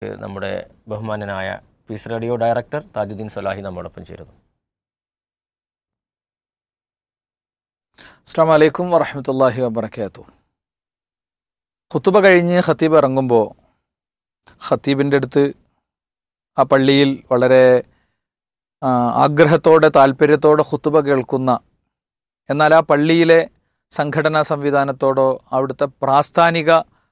വിഷയത്തിലേക്ക് നമ്മുടെ ബഹുമാനനായ piece radio director Thajudheen Salahi നമ്മോടൊപ്പം ചേരുന്നു. അസ്സലാമു അലൈക്കും വറഹ്മത്തുള്ളാഹി വബറകാതുഹു. ഖുതുബ കഴിഞ്ഞ് ഖത്തീബ് ഇറങ്ങുമ്പോൾ ഖത്തീബിൻ്റെ അടുത്ത് ആ പള്ളിയിൽ വളരെ ആഗ്രഹത്തോടെ താല്പര്യത്തോടെ ഖുതുബ കേൾക്കുന്ന, എന്നാൽ ആ പള്ളിയിലെ സംഘടനാ സംവിധാനത്തോടോ അവിടുത്തെ പ്രാസ്ഥാനിക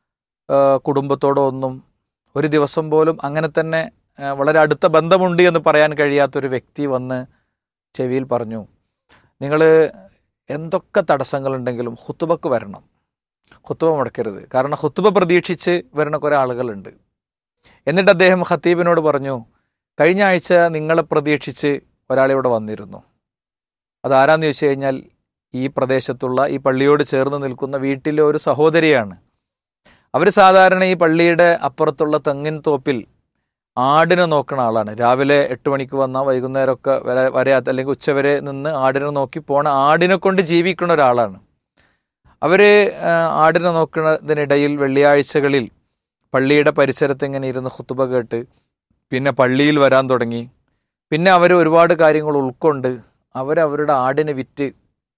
കുടുംബത്തോടോ ഒന്നും ഒരു ദിവസം പോലും അങ്ങനെ തന്നെ വളരെ അടുത്ത ബന്ധമുണ്ട് എന്ന് പറയാൻ കഴിയാത്തൊരു വ്യക്തി വന്ന് ചെവിയിൽ പറഞ്ഞു, നിങ്ങൾ എന്തൊക്കെ തടസ്സങ്ങളുണ്ടെങ്കിലും ഖുതുബക്ക് വരണം, ഖുതുബ മുടക്കരുത്, കാരണം ഖുതുബ പ്രതീക്ഷിച്ച് വരുന്ന കുറേ ആളുകളുണ്ട്. എന്നിട്ട് അദ്ദേഹം ഖത്തീബിനോട് പറഞ്ഞു, കഴിഞ്ഞ ആഴ്ച നിങ്ങളെ പ്രതീക്ഷിച്ച് ഒരാളിവിടെ വന്നിരുന്നു. അതാരാന്ന് ചോദിച്ചു കഴിഞ്ഞാൽ ഈ പ്രദേശത്തുള്ള ഈ പള്ളിയോട് ചേർന്ന് നിൽക്കുന്ന വീട്ടിലെ ഒരു സഹോദരിയാണ്. അവർ സാധാരണ ഈ പള്ളിയുടെ അപ്പുറത്തുള്ള തെങ്ങിൻ തോപ്പിൽ ആടിനെ നോക്കുന്ന ആളാണ്. രാവിലെ 8 മണിക്ക് വന്നാൽ വൈകുന്നേരമൊക്കെ വരെ അല്ലെങ്കിൽ ഉച്ചവരെ നിന്ന് ആടിനെ നോക്കി പോണ, ആടിനെ കൊണ്ട് ജീവിക്കുന്ന ഒരാളാണ്. അവർ ആടിനെ നോക്കുന്നതിനിടയിൽ വെള്ളിയാഴ്ചകളിൽ പള്ളിയുടെ പരിസരത്ത് ഇങ്ങനെ ഇരുന്ന് ഖുതുബ കേട്ട് പിന്നെ പള്ളിയിൽ വരാൻ തുടങ്ങി. പിന്നെ അവർ ഒരുപാട് കാര്യങ്ങൾ ഉൾക്കൊണ്ട് അവരവരുടെ ആടിനെ വിറ്റ്,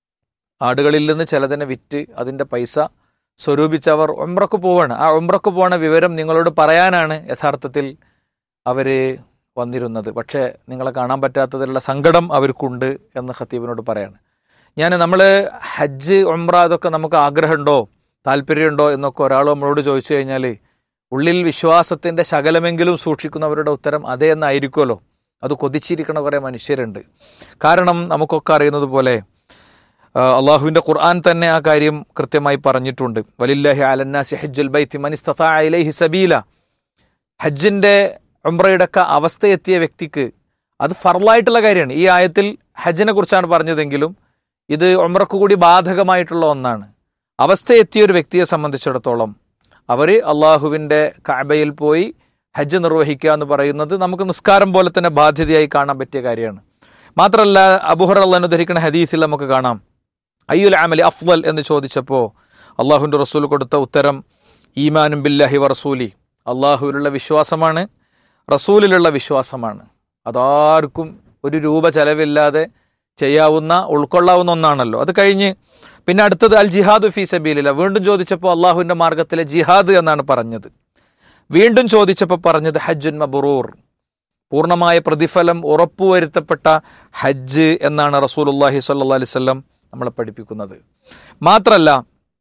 ആടുകളിൽ നിന്ന് ചിലതിനെ വിറ്റ് അതിൻ്റെ പൈസ സ്വരൂപിച്ച് അവർ ഉംറക്ക് പോവാണ്. ആ ഉംറക്ക് പോണ വിവരം നിങ്ങളോട് പറയാനാണ് യഥാർത്ഥത്തിൽ അവർ വന്നിരുന്നത്. പക്ഷേ നിങ്ങളെ കാണാൻ പറ്റാത്തതിലുള്ള സങ്കടം അവർക്കുണ്ട് എന്ന് ഖത്തീബിനോട് പറയാണ്. നമ്മൾ ഹജ്ജ് ഉംറ അതൊക്കെ നമുക്ക് ആഗ്രഹമുണ്ടോ താല്പര്യമുണ്ടോ എന്നൊക്കെ ഒരാൾ നമ്മളോട് ചോദിച്ചു കഴിഞ്ഞാൽ ഉള്ളിൽ വിശ്വാസത്തിൻ്റെ ശകലമെങ്കിലും സൂക്ഷിക്കുന്നവരുടെ ഉത്തരം അതേ എന്നായിരിക്കുമല്ലോ. അത് കൊതിച്ചിരിക്കുന്ന കുറേ മനുഷ്യരുണ്ട്. കാരണം നമുക്കൊക്കെ അറിയുന്നത് പോലെ അള്ളാഹുവിൻ്റെ ഖുർആൻ തന്നെ ആ കാര്യം കൃത്യമായി പറഞ്ഞിട്ടുണ്ട്. വലില്ലാഹി അലന്നാസി ഹജ്ജുൽ ബൈത്തി മൻ ഇസ്തതാഅ ഇലൈഹി സബീല. ഹജ്ജിൻ്റെ ഉംറയുടെ ഒക്കെ അവസ്ഥയെത്തിയ വ്യക്തിക്ക് അത് ഫർളായിട്ടുള്ള കാര്യമാണ്. ഈ ആയത്തിൽ ഹജ്ജിനെ കുറിച്ചാണ് പറഞ്ഞതെങ്കിലും ഇത് ഉംറക്ക് കൂടി ബാധകമായിട്ടുള്ള ഒന്നാണ്. അവസ്ഥയെത്തിയ ഒരു വ്യക്തിയെ സംബന്ധിച്ചിടത്തോളം അവർ അള്ളാഹുവിൻ്റെ കഅബയിൽ പോയി ഹജ്ജ് നിർവഹിക്കുക എന്ന് പറയുന്നത് നമുക്ക് നിസ്കാരം പോലെ തന്നെ ബാധ്യതയായി കാണാൻ പറ്റിയ കാര്യമാണ്. മാത്രമല്ല അബൂ ഹുറൈറ റളിയല്ലാഹു അൻഹു ധരിക്കുന്ന ഹദീസിൽ നമുക്ക് കാണാം, അയ്യുൽ അമലി അഫ്ളൽ എന്ന് ചോദിച്ചപ്പോൾ അള്ളാഹുവിൻ്റെ റസൂൽ കൊടുത്ത ഉത്തരം ഈമാനും ബില്ലാഹി വറസൂലി, അള്ളാഹുവിലുള്ള വിശ്വാസമാണ്, റസൂലിലുള്ള വിശ്വാസമാണ്. അതാർക്കും ഒരു രൂപ ചെലവില്ലാതെ ചെയ്യാവുന്ന ഉൾക്കൊള്ളാവുന്ന ഒന്നാണല്ലോ. അത് കഴിഞ്ഞ് പിന്നെ അടുത്തത് അൽ ജിഹാദു ഫീ സബീലില്ലാഹ്. വീണ്ടും ചോദിച്ചപ്പോൾ അള്ളാഹുവിൻ്റെ മാർഗത്തിലെ ജിഹാദ് എന്നാണ് പറഞ്ഞത്. വീണ്ടും ചോദിച്ചപ്പോൾ പറഞ്ഞത് ഹജ്ജുൻ മബ്റൂർ, പൂർണ്ണമായ പ്രതിഫലം ഉറപ്പുവരുത്തപ്പെട്ട ഹജ്ജ് എന്നാണ് റസൂലുള്ളാഹി സ്വല്ലല്ലാഹി അലൈഹി വസല്ലം നമ്മളെ പഠിപ്പിക്കുന്നത്. മാത്രമല്ല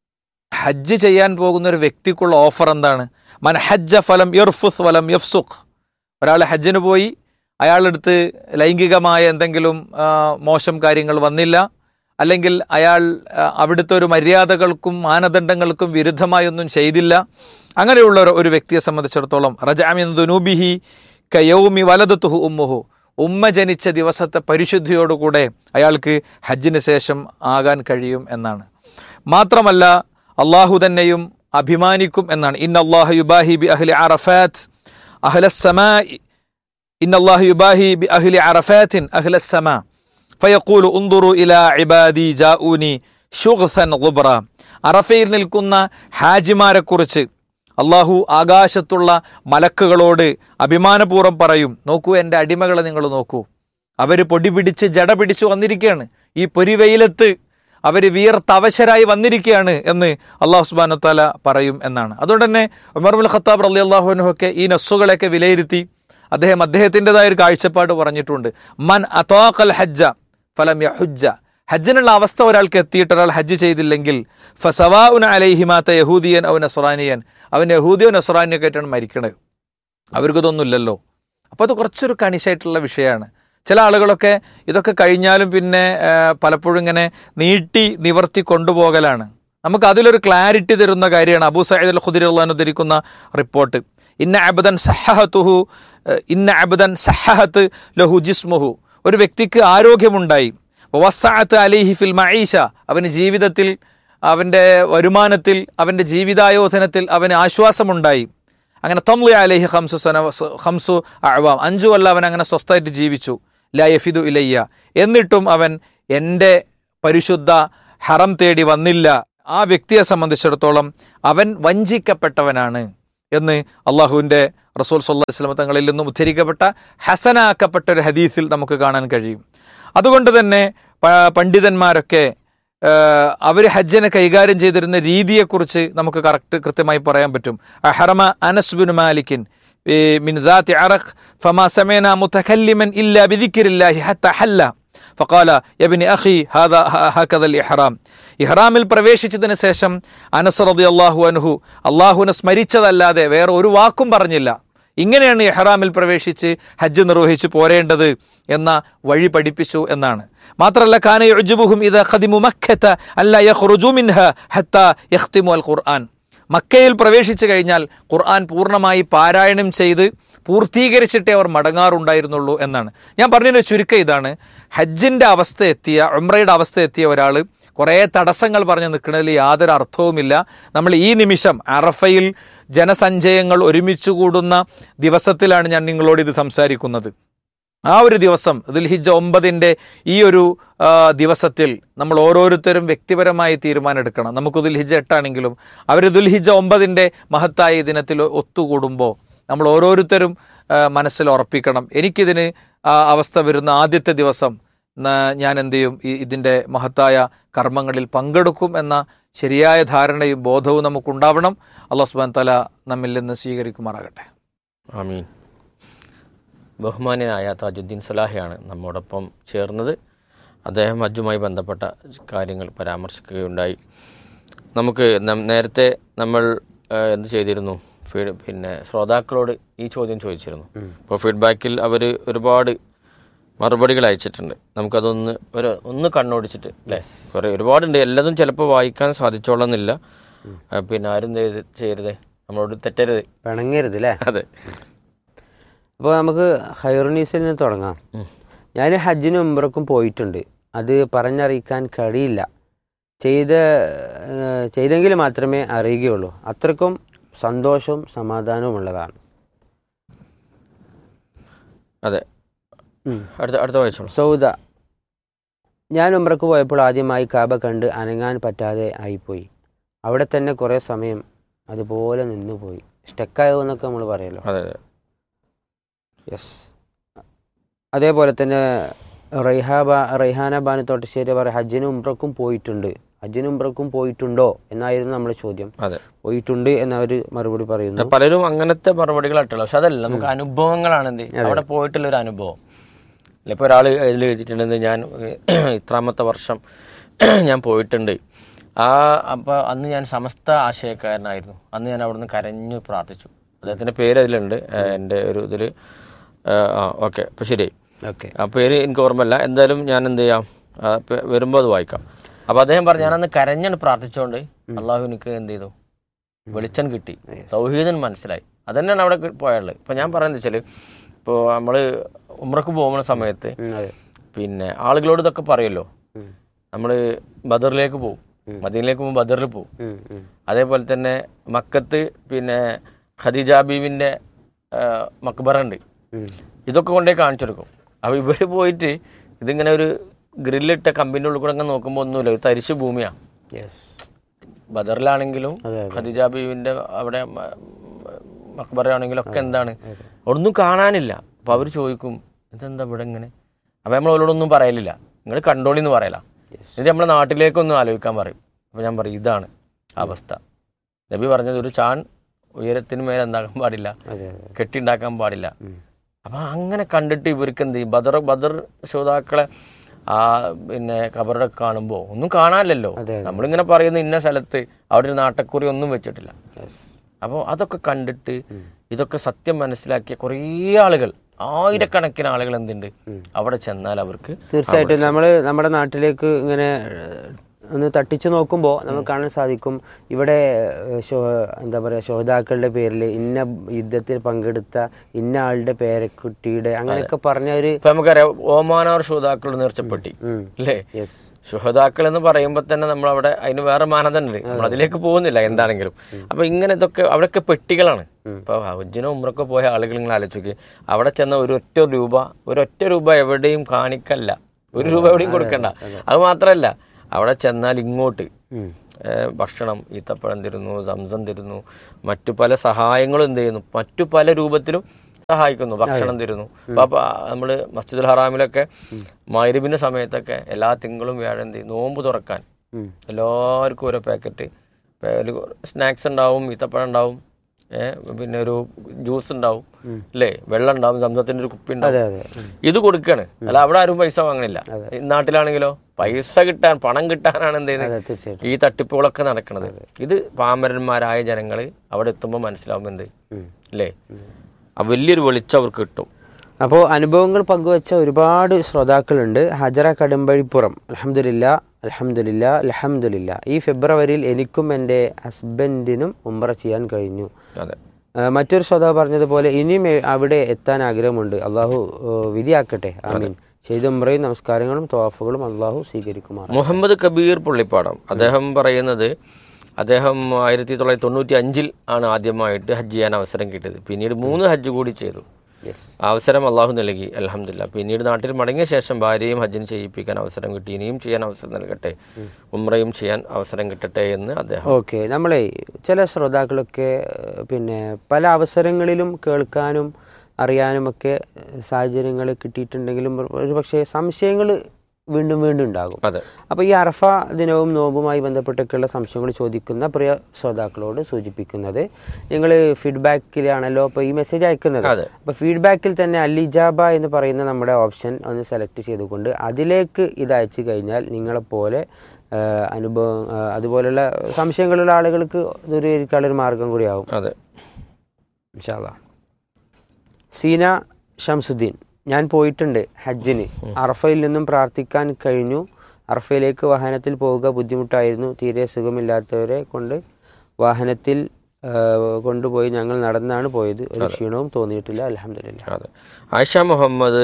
ഹജ്ജ് ചെയ്യാൻ പോകുന്ന ഒരു വ്യക്തിക്കുള്ള ഓഫർ എന്താണ്? മൻ ഹജ്ജ ഫലം യർഫുസ് വലം യഫ്സുഖ്. ഒരാൾ ഹജ്ജിന് പോയി, അയാളെടുത്ത് ലൈംഗികമായ എന്തെങ്കിലും മോശം കാര്യങ്ങൾ വന്നില്ല, അല്ലെങ്കിൽ അയാൾ അവിടുത്തെ ഒരു മര്യാദകൾക്കും മാനദണ്ഡങ്ങൾക്കും വിരുദ്ധമായൊന്നും ചെയ്തില്ല, അങ്ങനെയുള്ള ഒരു വ്യക്തിയെ സംബന്ധിച്ചിടത്തോളം റജഅ മിൻ ദുനൂബിഹി കയൗമി വലദതുഹു ഉമ്മുഹു, ഉമ്മ ജനിച്ച ദിവസത്തെ പരിശുദ്ധിയോടുകൂടെ അയാൾക്ക് ഹജ്ജിന് ശേഷം ആകാൻ കഴിയും എന്നാണ്. മാത്രമല്ല അള്ളാഹു തന്നെയും അഭിമാനിക്കും എന്നാണ്. ഇന്നല്ലാഹു യുബാഹി ബി അഹ്ലി അറഫാത്ത് അഹ്ലസ്സമാ, ഇന്നല്ലാഹു യുബാഹി ബി അഹ്ലി അറഫാത്തിൻ അഹ്ലസ്സമാ ഫയഖൂലു ഉൻദുറു ഇലാ ഇബാദി ജാഊനി ശുഗ്സൻ ഗുബ്റ. അറഫയിൽ നിൽക്കുന്ന ഹാജിമാരെക്കുറിച്ച് അള്ളാഹു ആകാശത്തുള്ള മലക്കുകളോട് അഭിമാനപൂർവ്വം പറയും, നോക്കൂ എൻ്റെ അടിമകളെ നിങ്ങൾ നോക്കൂ, അവർ പൊടി പിടിച്ച് ജട പിടിച്ച് വന്നിരിക്കുകയാണ്, ഈ പൊരിവെയിലത്ത് അവർ വിയർത്തവശരായി വന്നിരിക്കുകയാണ് എന്ന് അള്ളാഹു സുബ്ഹാനഹു വ തആല പറയും എന്നാണ്. അതുകൊണ്ട് തന്നെ ഉമർ ഇബ്നുൽ ഖത്താബ് റളിയല്ലാഹു അൻഹു ഒക്കെ ഈ നസ്സുകളെയൊക്കെ വിലയിരുത്തി അദ്ദേഹത്തിൻ്റെതായ ഒരു കാഴ്ചപ്പാട് പറഞ്ഞിട്ടുണ്ട്. മൻ അതാഖൽ ഹജ്ജ ഫലം യഹുജ്ജ, ഹജ്ജിനുള്ള അവസ്ഥ ഒരാൾക്ക് എത്തിയിട്ട് ഒരാൾ ഹജ്ജ് ചെയ്തില്ലെങ്കിൽ ഫസവാഉൻ അലൈഹി മാത യഹൂദിയൻ ഔ നസ്റാനിയൻ, അവൻ യഹൂദിയോ നസ്റാനിയോ ആയിട്ടാണ് മരിക്കണത്, അവർക്കിതൊന്നുമില്ലല്ലോ. അപ്പോൾ അത് കുറച്ചൊരു കണിശായിട്ടുള്ള വിഷയമാണ്. ചില ആളുകളൊക്കെ ഇതൊക്കെ കഴിഞ്ഞാലും പിന്നെ പലപ്പോഴും ഇങ്ങനെ നീട്ടി നിവർത്തി കൊണ്ടുപോകലാണ്. നമുക്ക് അതിലൊരു ക്ലാരിറ്റി തരുന്ന കാര്യമാണ് അബൂ സഈദ് അൽ ഖുദരി റളിയല്ലാഹു അൻഹു ധരിക്കുന്ന റിപ്പോർട്ട്. ഇന്ന അബ്ദൻ സഹഹത്ത് ലഹു ജിസ്മുഹു, ഒരു വ്യക്തിക്ക് ആരോഗ്യമുണ്ടായി, വസ്സഅത്ത് അലൈഹി ഫിൽ മഈശ, അവന് ജീവിതത്തിൽ, അവൻ്റെ വരുമാനത്തിൽ, അവൻ്റെ ജീവിതായോധനത്തിൽ അവന് ആശ്വാസമുണ്ടായി. അങ്ങനെ തംളി അലൈഹി ഖംസു അഅ്വാം, 5 കൊല്ലം അവൻ അങ്ങനെ സ്വസ്ഥമായിട്ട് ജീവിച്ചു. ലാ യഫിദു ഇലയ്യ, എന്നിട്ടും അവൻ എൻ്റെ പരിശുദ്ധ ഹറം തേടി വന്നില്ല. ആ വ്യക്തിയെ സംബന്ധിച്ചിടത്തോളം അവൻ വഞ്ചിക്കപ്പെട്ടവനാണ്. എന്ന് അള്ളാഹുവിൻ്റെ റസൂൽ സല്ലല്ലാഹു അലൈഹി വസല്ലം തങ്ങളിൽ നിന്നും ഉദ്ധരിക്കപ്പെട്ട ഹസനാക്കപ്പെട്ട ഒരു ഹദീസിൽ നമുക്ക് കാണാൻ കഴിയും. അതുകൊണ്ട് തന്നെ പണ്ഡിതന്മാരൊക്കെ അവർ ഹജ്ജിനെ കൈകാര്യം ചെയ്തിരുന്ന രീതിയെക്കുറിച്ച് നമുക്ക് കൃത്യമായി പറയാൻ പറ്റും. അഹറമ അനസ് ബിൻ മാലിക്കിൻ മിൻ ദാത്തി അറഖ് ഫമാ സമഅനാ മുതകല്ലിമൻ ഇല്ലാ ബിദിക്രില്ലാഹി ഹത്താ ഹല്ല ഫഖാല യബ്നി അഖി ഹാദാ ഹകദൽ ഇഹ്റാം. ഇഹ്റാമിൽ പ്രവേശിച്ചതിന് ശേഷം അനസ് റളിയല്ലാഹു അൻഹു അള്ളാഹുവിനെ സ്മരിച്ചതല്ലാതെ വേറെ ഒരു വാക്കും പറഞ്ഞില്ല. ഇങ്ങനെയാണ് ഇഹ്റാമിൽ പ്രവേശിച്ച് ഹജ്ജ് നിർവഹിച്ച് പോരേണ്ടത് എന്ന വഴി പഠിപ്പിച്ചു എന്നാണ്. മാത്രമല്ല കാന യുഅ്ജിബുഹും ഇദാ ഖദിമു മക്കത അല്ലാ യഖ്റുജു മിൻഹാ ഹത്താ യഖ്തിമു അൽ ഖുർആൻ. മക്കയിൽ പ്രവേശിച്ചു കഴിഞ്ഞാൽ ഖുർആൻ പൂർണ്ണമായി പാരായണം ചെയ്ത് പൂർത്തീകരിച്ചിട്ടേ അവർ മടങ്ങാറുണ്ടായിരുന്നുള്ളൂ എന്നാണ്. ഞാൻ പറഞ്ഞതിൻ്റെ ചുരുക്കം ഇതാണ്, ഹജ്ജിൻ്റെ അവസ്ഥ എത്തിയ, ഉംറയുടെ അവസ്ഥ എത്തിയ ഒരാൾ കുറേ തടസ്സങ്ങൾ പറഞ്ഞ് നിൽക്കുന്നതിൽ യാതൊരു അർത്ഥവുമില്ല. നമ്മൾ ഈ നിമിഷം അറഫയിൽ ജനസഞ്ചയങ്ങൾ ഒരുമിച്ച് കൂടുന്ന ദിവസത്തിലാണ് ഞാൻ നിങ്ങളോട് ഇത് സംസാരിക്കുന്നത്. ആ ഒരു ദിവസം ദുൽഹിജ്ജ 9 ഈ ഒരു ദിവസത്തിൽ നമ്മൾ ഓരോരുത്തരും വ്യക്തിപരമായി തീരുമാനമെടുക്കണം. നമുക്ക് ദുൽഹിജ്ജ 8 ആണെങ്കിലും അവർ ദുൽഹിജ്ജ 9 മഹത്തായ ദിനത്തിൽ ഒത്തുകൂടുമ്പോൾ നമ്മൾ ഓരോരുത്തരും മനസ്സിൽ ഉറപ്പിക്കണം, എനിക്കിതിന് അവസ്ഥ വരുന്ന ആദ്യത്തെ ദിവസം ഞാൻ എന്ത് ചെയ്യും, ഇതിൻ്റെ മഹത്തായ കർമ്മങ്ങളിൽ പങ്കെടുക്കും എന്ന ശരിയായ ധാരണയും ബോധവും നമുക്കുണ്ടാവണം. അല്ലാഹു സുബ്ഹാനഹു വ തആല നമ്മിൽ നിന്ന് സ്വീകരിക്കുമാറാകട്ടെ. ആമീൻ. ബഹുമാന്യനായ താജുദ്ദീൻ സലാഹിയാണ് നമ്മോടൊപ്പം ചേർന്നത്. അദ്ദേഹം ഹജ്ജുമായി ബന്ധപ്പെട്ട കാര്യങ്ങൾ പരാമർശിക്കുകയുണ്ടായി. നമുക്ക് നേരത്തെ നമ്മൾ എന്ത് ചെയ്തിരുന്നു, പിന്നെ ശ്രോതാക്കളോട് ഈ ചോദ്യം ചോദിച്ചിരുന്നു. അപ്പോൾ ഫീഡ്ബാക്കിൽ അവർ ഒരുപാട് മറുപടികൾ അയച്ചിട്ടുണ്ട്. നമുക്കതൊന്ന് കണ്ണോടിച്ചിട്ട് അല്ലേ, കുറേ ഒരുപാടുണ്ട്. എല്ലാതും ചിലപ്പോൾ വായിക്കാൻ സാധിച്ചോളന്നില്ല. പിന്നെ ആരും ചെയ്യരുത്, നമ്മളോട് തെറ്റരുത്, പിണങ്ങരുത് അല്ലേ. അതെ. അപ്പോൾ നമുക്ക് ഹൈറുനീസിൽ നിന്ന് തുടങ്ങാം. ഞാൻ ഹജ്ജിനും ഉംറക്കും പോയിട്ടുണ്ട്. അത് പറഞ്ഞറിയിക്കാൻ കഴിയില്ല. ചെയ്തെങ്കിൽ മാത്രമേ അറിയുകയുള്ളൂ. അത്രക്കും സന്തോഷവും സമാധാനവും ഉള്ളതാണ്. അതെ. അടുത്ത വായിച്ചോളൂ. സൗദ, ഞാൻ ഉംറക്ക് പോയപ്പോൾ ആദ്യമായി കാബ കണ്ട് അനങ്ങാൻ പറ്റാതെ ആയിപ്പോയി. അവിടെ തന്നെ കുറേ സമയം അതുപോലെ നിന്നുപോയി. സ്റ്റക്കായോ എന്നൊക്കെ നമ്മൾ പറയുമല്ലോ. അതെ. യെസ്. അതേപോലെ തന്നെ റൈഹാന ബാനു തോട്ടശ്ശേരി പറയും ഹജ്ജിനും ഉംറക്കും പോയിട്ടുണ്ട്. ഹജ്ജിനും ഉംറക്കും പോയിട്ടുണ്ടോ എന്നായിരുന്നു നമ്മുടെ ചോദ്യം. അതെ, പോയിട്ടുണ്ട് എന്നവർ മറുപടി പറയുന്നു. പലരും അങ്ങനത്തെ മറുപടികളായിട്ടുള്ള, പക്ഷെ അതല്ല, നമുക്ക് അനുഭവങ്ങളാണ് എന്ത് അവിടെ പോയിട്ടുള്ളൊരു അനുഭവം. ഇപ്പോൾ ഒരാൾ ഇതിൽ എഴുതിയിട്ടുണ്ടെന്ന്, ഞാൻ ഇത്രാമത്തെ വർഷം ഞാൻ പോയിട്ടുണ്ട്. അപ്പോൾ അന്ന് ഞാൻ സമസ്ത ആശയക്കാരനായിരുന്നു. അന്ന് ഞാൻ അവിടുന്ന് കരഞ്ഞു പ്രാർത്ഥിച്ചു. അദ്ദേഹത്തിൻ്റെ പേര് അതിലുണ്ട് എൻ്റെ ഒരു ഇതിൽ. ഓക്കെ, അപ്പോൾ ശരി. ഓക്കെ, ആ പേര് എനിക്ക് ഓർമ്മയില്ല. എന്തായാലും ഞാൻ എന്ത് ചെയ്യാം, വരുമ്പോൾ അത് വായിക്കാം. അപ്പോൾ അദ്ദേഹം പറഞ്ഞു, ഞാനന്ന് കരഞ്ഞാണ് പ്രാർത്ഥിച്ചുകൊണ്ട് അള്ളാഹു എനിക്ക് എന്ത് ചെയ്തു, വെളിച്ചം കിട്ടി, തൗഹീദൻ മനസ്സിലായി. അതന്നെയാണ് അവിടെ പോയുള്ളത്. ഇപ്പോൾ ഞാൻ പറയുന്നത് വെച്ചാൽ, ഇപ്പോൾ നമ്മൾ ഉംറക്ക് പോകുന്ന സമയത്ത് പിന്നെ ആളുകളോട് ഇതൊക്കെ പറയുമല്ലോ. നമ്മൾ ബദറിലേക്ക് പോകും, മദീനയിലേക്ക് പോകുമ്പോൾ ബദറിൽ പോകും. അതേപോലെ തന്നെ മക്കത്ത് പിന്നെ ഖദീജ ബീവിൻ്റെ മക്ബറ ഉണ്ട്. ഇതൊക്കെ കൊണ്ടേ കാണിച്ചു കൊടുക്കും. അപ്പോൾ ഇവർ പോയിട്ട് ഇതിങ്ങനെ ഒരു ഗ്രില്ലിട്ട കമ്പിൻ്റെ ഉള്ളിൽ കൂടെ അങ്ങനെ നോക്കുമ്പോൾ ഒന്നുമില്ല, ഒരു തരിശു ഭൂമിയാണ്. ബദറിലാണെങ്കിലും ഖദീജ ബീവിൻ്റെ അവിടെ മക്ബറ ആണെങ്കിലും ഒക്കെ എന്താണ്, ഒന്നും കാണാനില്ല. അപ്പോൾ അവർ ചോദിക്കും, ഇതെന്താ ഇവിടെ ഇങ്ങനെ? അപ്പോൾ നമ്മൾ അവരോടൊന്നും പറയലില്ല, നിങ്ങൾ കണ്ടോളിന്ന് പറയല. എന്നിട്ട് നമ്മളെ നാട്ടിലേക്കൊന്നും ആലോചിക്കാൻ പറയും. അപ്പോൾ ഞാൻ പറയും, ഇതാണ് അവസ്ഥ. നബി പറഞ്ഞത് ഒരു ചാൺ ഉയരത്തിന് മേലെ എന്താക്കാൻ പാടില്ല, കെട്ടിണ്ടാക്കാൻ പാടില്ല. അപ്പം അങ്ങനെ കണ്ടിട്ട് ഇവർക്ക് എന്ത് ചെയ്യും, ബദർ ശ്രോതാക്കളെ പിന്നെ ഖബറൊക്കെ കാണുമ്പോൾ ഒന്നും കാണാനില്ലല്ലോ. നമ്മളിങ്ങനെ പറയുന്ന ഇന്ന സ്ഥലത്ത് അവിടെ ഒരു നാട്ടക്കുറി ഒന്നും വെച്ചിട്ടില്ല. അപ്പോൾ അതൊക്കെ കണ്ടിട്ട് ഇതൊക്കെ സത്യം മനസ്സിലാക്കിയ കുറേ ആളുകൾ, ആയിരക്കണക്കിന് ആളുകൾ എന്തുണ്ട് അവിടെ ചെന്നാൽ അവർക്ക് തീർച്ചയായിട്ടും നമ്മുടെ നാട്ടിലേക്ക് ഇങ്ങനെ ഒന്ന് തട്ടിച്ചു നോക്കുമ്പോൾ നമുക്ക് കാണാൻ സാധിക്കും, ഇവിടെ എന്താ പറയുക, ശോതാക്കളുടെ പേരിൽ ഇന്ന യുദ്ധത്തിൽ പങ്കെടുത്ത ഇന്ന ആളുടെ പേരക്കുട്ടിയുടെ അങ്ങനെയൊക്കെ പറഞ്ഞ ഒരു, ഇപ്പൊ നമുക്കറിയാം ഓമാനവർ ശോതാക്കൾ നേർച്ചപ്പെട്ടി അല്ലേ. ശുഹദാക്കൾ എന്ന് പറയുമ്പോൾ തന്നെ നമ്മൾ അവിടെ അതിന് വേറെ മാനദണ്ഡമുണ്ട്. നമ്മൾ അതിലേക്ക് പോകുന്നില്ല എന്താണെങ്കിലും. അപ്പൊ ഇങ്ങനെ ഇതൊക്കെ അവിടെയൊക്കെ പെട്ടികളാണ്. ഇപ്പൊ ഹജ്ജിനോ ഉംറക്കോ പോയ ആളുകൾ നിങ്ങൾ ആലോചിക്കുക, അവിടെ ചെന്ന ഒരൊറ്റ രൂപ എവിടെയും കാണിക്കല്ല, ഒരു രൂപ എവിടെയും കൊടുക്കണ്ട. അത് മാത്രമല്ല, അവിടെ ചെന്നാൽ ഇങ്ങോട്ട് ഭക്ഷണം, ഈത്തപ്പഴം തരുന്നു, സംസം തരുന്നു, മറ്റു പല സഹായങ്ങളും എന്ത് ചെയ്യുന്നു, മറ്റു പല രൂപത്തിലും സഹായിക്കുന്നു, ഭക്ഷണം തരുന്നു. അപ്പോൾ നമ്മൾ മസ്ജിദുൽ ഹറാമിലൊക്കെ മഗ്‌രിബിന്റെ സമയത്തൊക്കെ എല്ലാ തിങ്കളും വ്യാഴം എന്ത് ചെയ്യും, നോമ്പ് തുറക്കാൻ എല്ലാവർക്കും ഓരോ പാക്കറ്റ് സ്നാക്സ് ഉണ്ടാവും, ഈത്തപ്പഴം ഉണ്ടാവും, പിന്നെ ഒരു ജ്യൂസ് ഉണ്ടാവും, അല്ലേ, വെള്ളം ഉണ്ടാവും, സംസത്തിന്റെ ഒരു കുപ്പി ഉണ്ടാവും. ഇത് കൊടുക്കാണ്. അല്ല അവിടെ ആരും പൈസ വാങ്ങണില്ല. നാട്ടിലാണെങ്കിലോ പൈസ കിട്ടാൻ, പണം കിട്ടാനാണ് എന്ത് ചെയ്യുന്നത് ഈ തട്ടിപ്പുകളൊക്കെ നടക്കുന്നത്. ഇത് പാമരന്മാരായ ജനങ്ങൾ അവിടെ എത്തുമ്പോൾ മനസ്സിലാവും എന്ത്, അല്ലേ, വലിയൊരു വെളിച്ചം അവർക്ക് കിട്ടും. അപ്പോൾ അനുഭവങ്ങൾ പങ്കുവെച്ച ഒരുപാട് ശ്രോതാക്കളുണ്ട്. ഹജറ കടുമ്പഴിപ്പുറം, അൽഹംദുലില്ലാ, ഈ ഫെബ്രുവരിയിൽ എനിക്കും എൻ്റെ ഹസ്ബൻഡിനും ഉംറ ചെയ്യാൻ കഴിഞ്ഞു. മറ്റൊരു ശ്രോതാവ് പറഞ്ഞതുപോലെ ഇനിയും അവിടെ എത്താൻ ആഗ്രഹമുണ്ട്. അള്ളാഹു വിധിയാക്കട്ടെ, ആമീൻ. ചെയ്ത ഉംറയും നമസ്കാരങ്ങളും തവാഫുകളും അള്ളാഹു സ്വീകരിക്കുമാർ. മുഹമ്മദ് കബീർ പുള്ളിപ്പാടം അദ്ദേഹം പറയുന്നത്, അദ്ദേഹം 1995 ആണ് ആദ്യമായിട്ട് ഹജ്ജ് ചെയ്യാൻ അവസരം കിട്ടിയത്. പിന്നീട് 3 ഹജ്ജ് കൂടി ചെയ്തു. അവസരം അള്ളാഹു നൽകി, അൽഹംദുലില്ലാ. പിന്നീട് നാട്ടിൽ മടങ്ങിയ ശേഷം ഭാര്യയും ഹജ്ജിന് ചെയ്യിപ്പിക്കാൻ അവസരം കിട്ടി. ഇനിയും ചെയ്യാൻ അവസരം നൽകട്ടെ, ഉംറയും ചെയ്യാൻ അവസരം കിട്ടട്ടെ എന്ന് അദ്ദേഹം. ഓക്കെ, നമ്മളെ ചില ശ്രോതാക്കളൊക്കെ പിന്നെ പല അവസരങ്ങളിലും കേൾക്കാനും അറിയാനുമൊക്കെ സാഹചര്യങ്ങൾ കിട്ടിയിട്ടുണ്ടെങ്കിലും ഒരു പക്ഷേ സംശയങ്ങൾ വീണ്ടും വീണ്ടും ഉണ്ടാകും. അപ്പോൾ ഈ അറഫ ദിനവും നോമ്പുമായി ബന്ധപ്പെട്ടൊക്കെയുള്ള സംശയങ്ങൾ ചോദിക്കുന്ന പ്രിയ ശ്രോതാക്കളോട് സൂചിപ്പിക്കുന്നത്, നിങ്ങൾ ഫീഡ്ബാക്കിലാണല്ലോ അപ്പോൾ ഈ മെസ്സേജ് അയക്കുന്നത്. അപ്പോൾ ഫീഡ്ബാക്കിൽ തന്നെ അൽ-ഇജാബ എന്ന് പറയുന്ന നമ്മുടെ ഓപ്ഷൻ ഒന്ന് സെലക്ട് ചെയ്തുകൊണ്ട് അതിലേക്ക് ഇത് അയച്ചു കഴിഞ്ഞാൽ നിങ്ങളെപ്പോലെ അനുഭവം അതുപോലെയുള്ള സംശയങ്ങളുള്ള ആളുകൾക്ക് ദൂരീകരിക്കാനുള്ളൊരു മാർഗം കൂടിയാവും. അതെ, ഇൻഷാ അല്ലാഹ്. സീന ഷംസുദ്ദീൻ, ഞാൻ പോയിട്ടുണ്ട് ഹജ്ജിന്. അറഫയിൽ നിന്നും പ്രാർത്ഥിക്കാൻ കഴിഞ്ഞു. അറഫയിലേക്ക് വാഹനത്തിൽ പോവുക ബുദ്ധിമുട്ടായിരുന്നു. തീരെ സുഖമില്ലാത്തവരെ കൊണ്ട് വാഹനത്തിൽ കൊണ്ടുപോയി ഞങ്ങൾ നടന്നാണ് പോയത്. ഒരു ക്ഷീണവും തോന്നിയിട്ടില്ല, അൽഹംദുലില്ലാ. അതെ. ആയിഷ മുഹമ്മദ്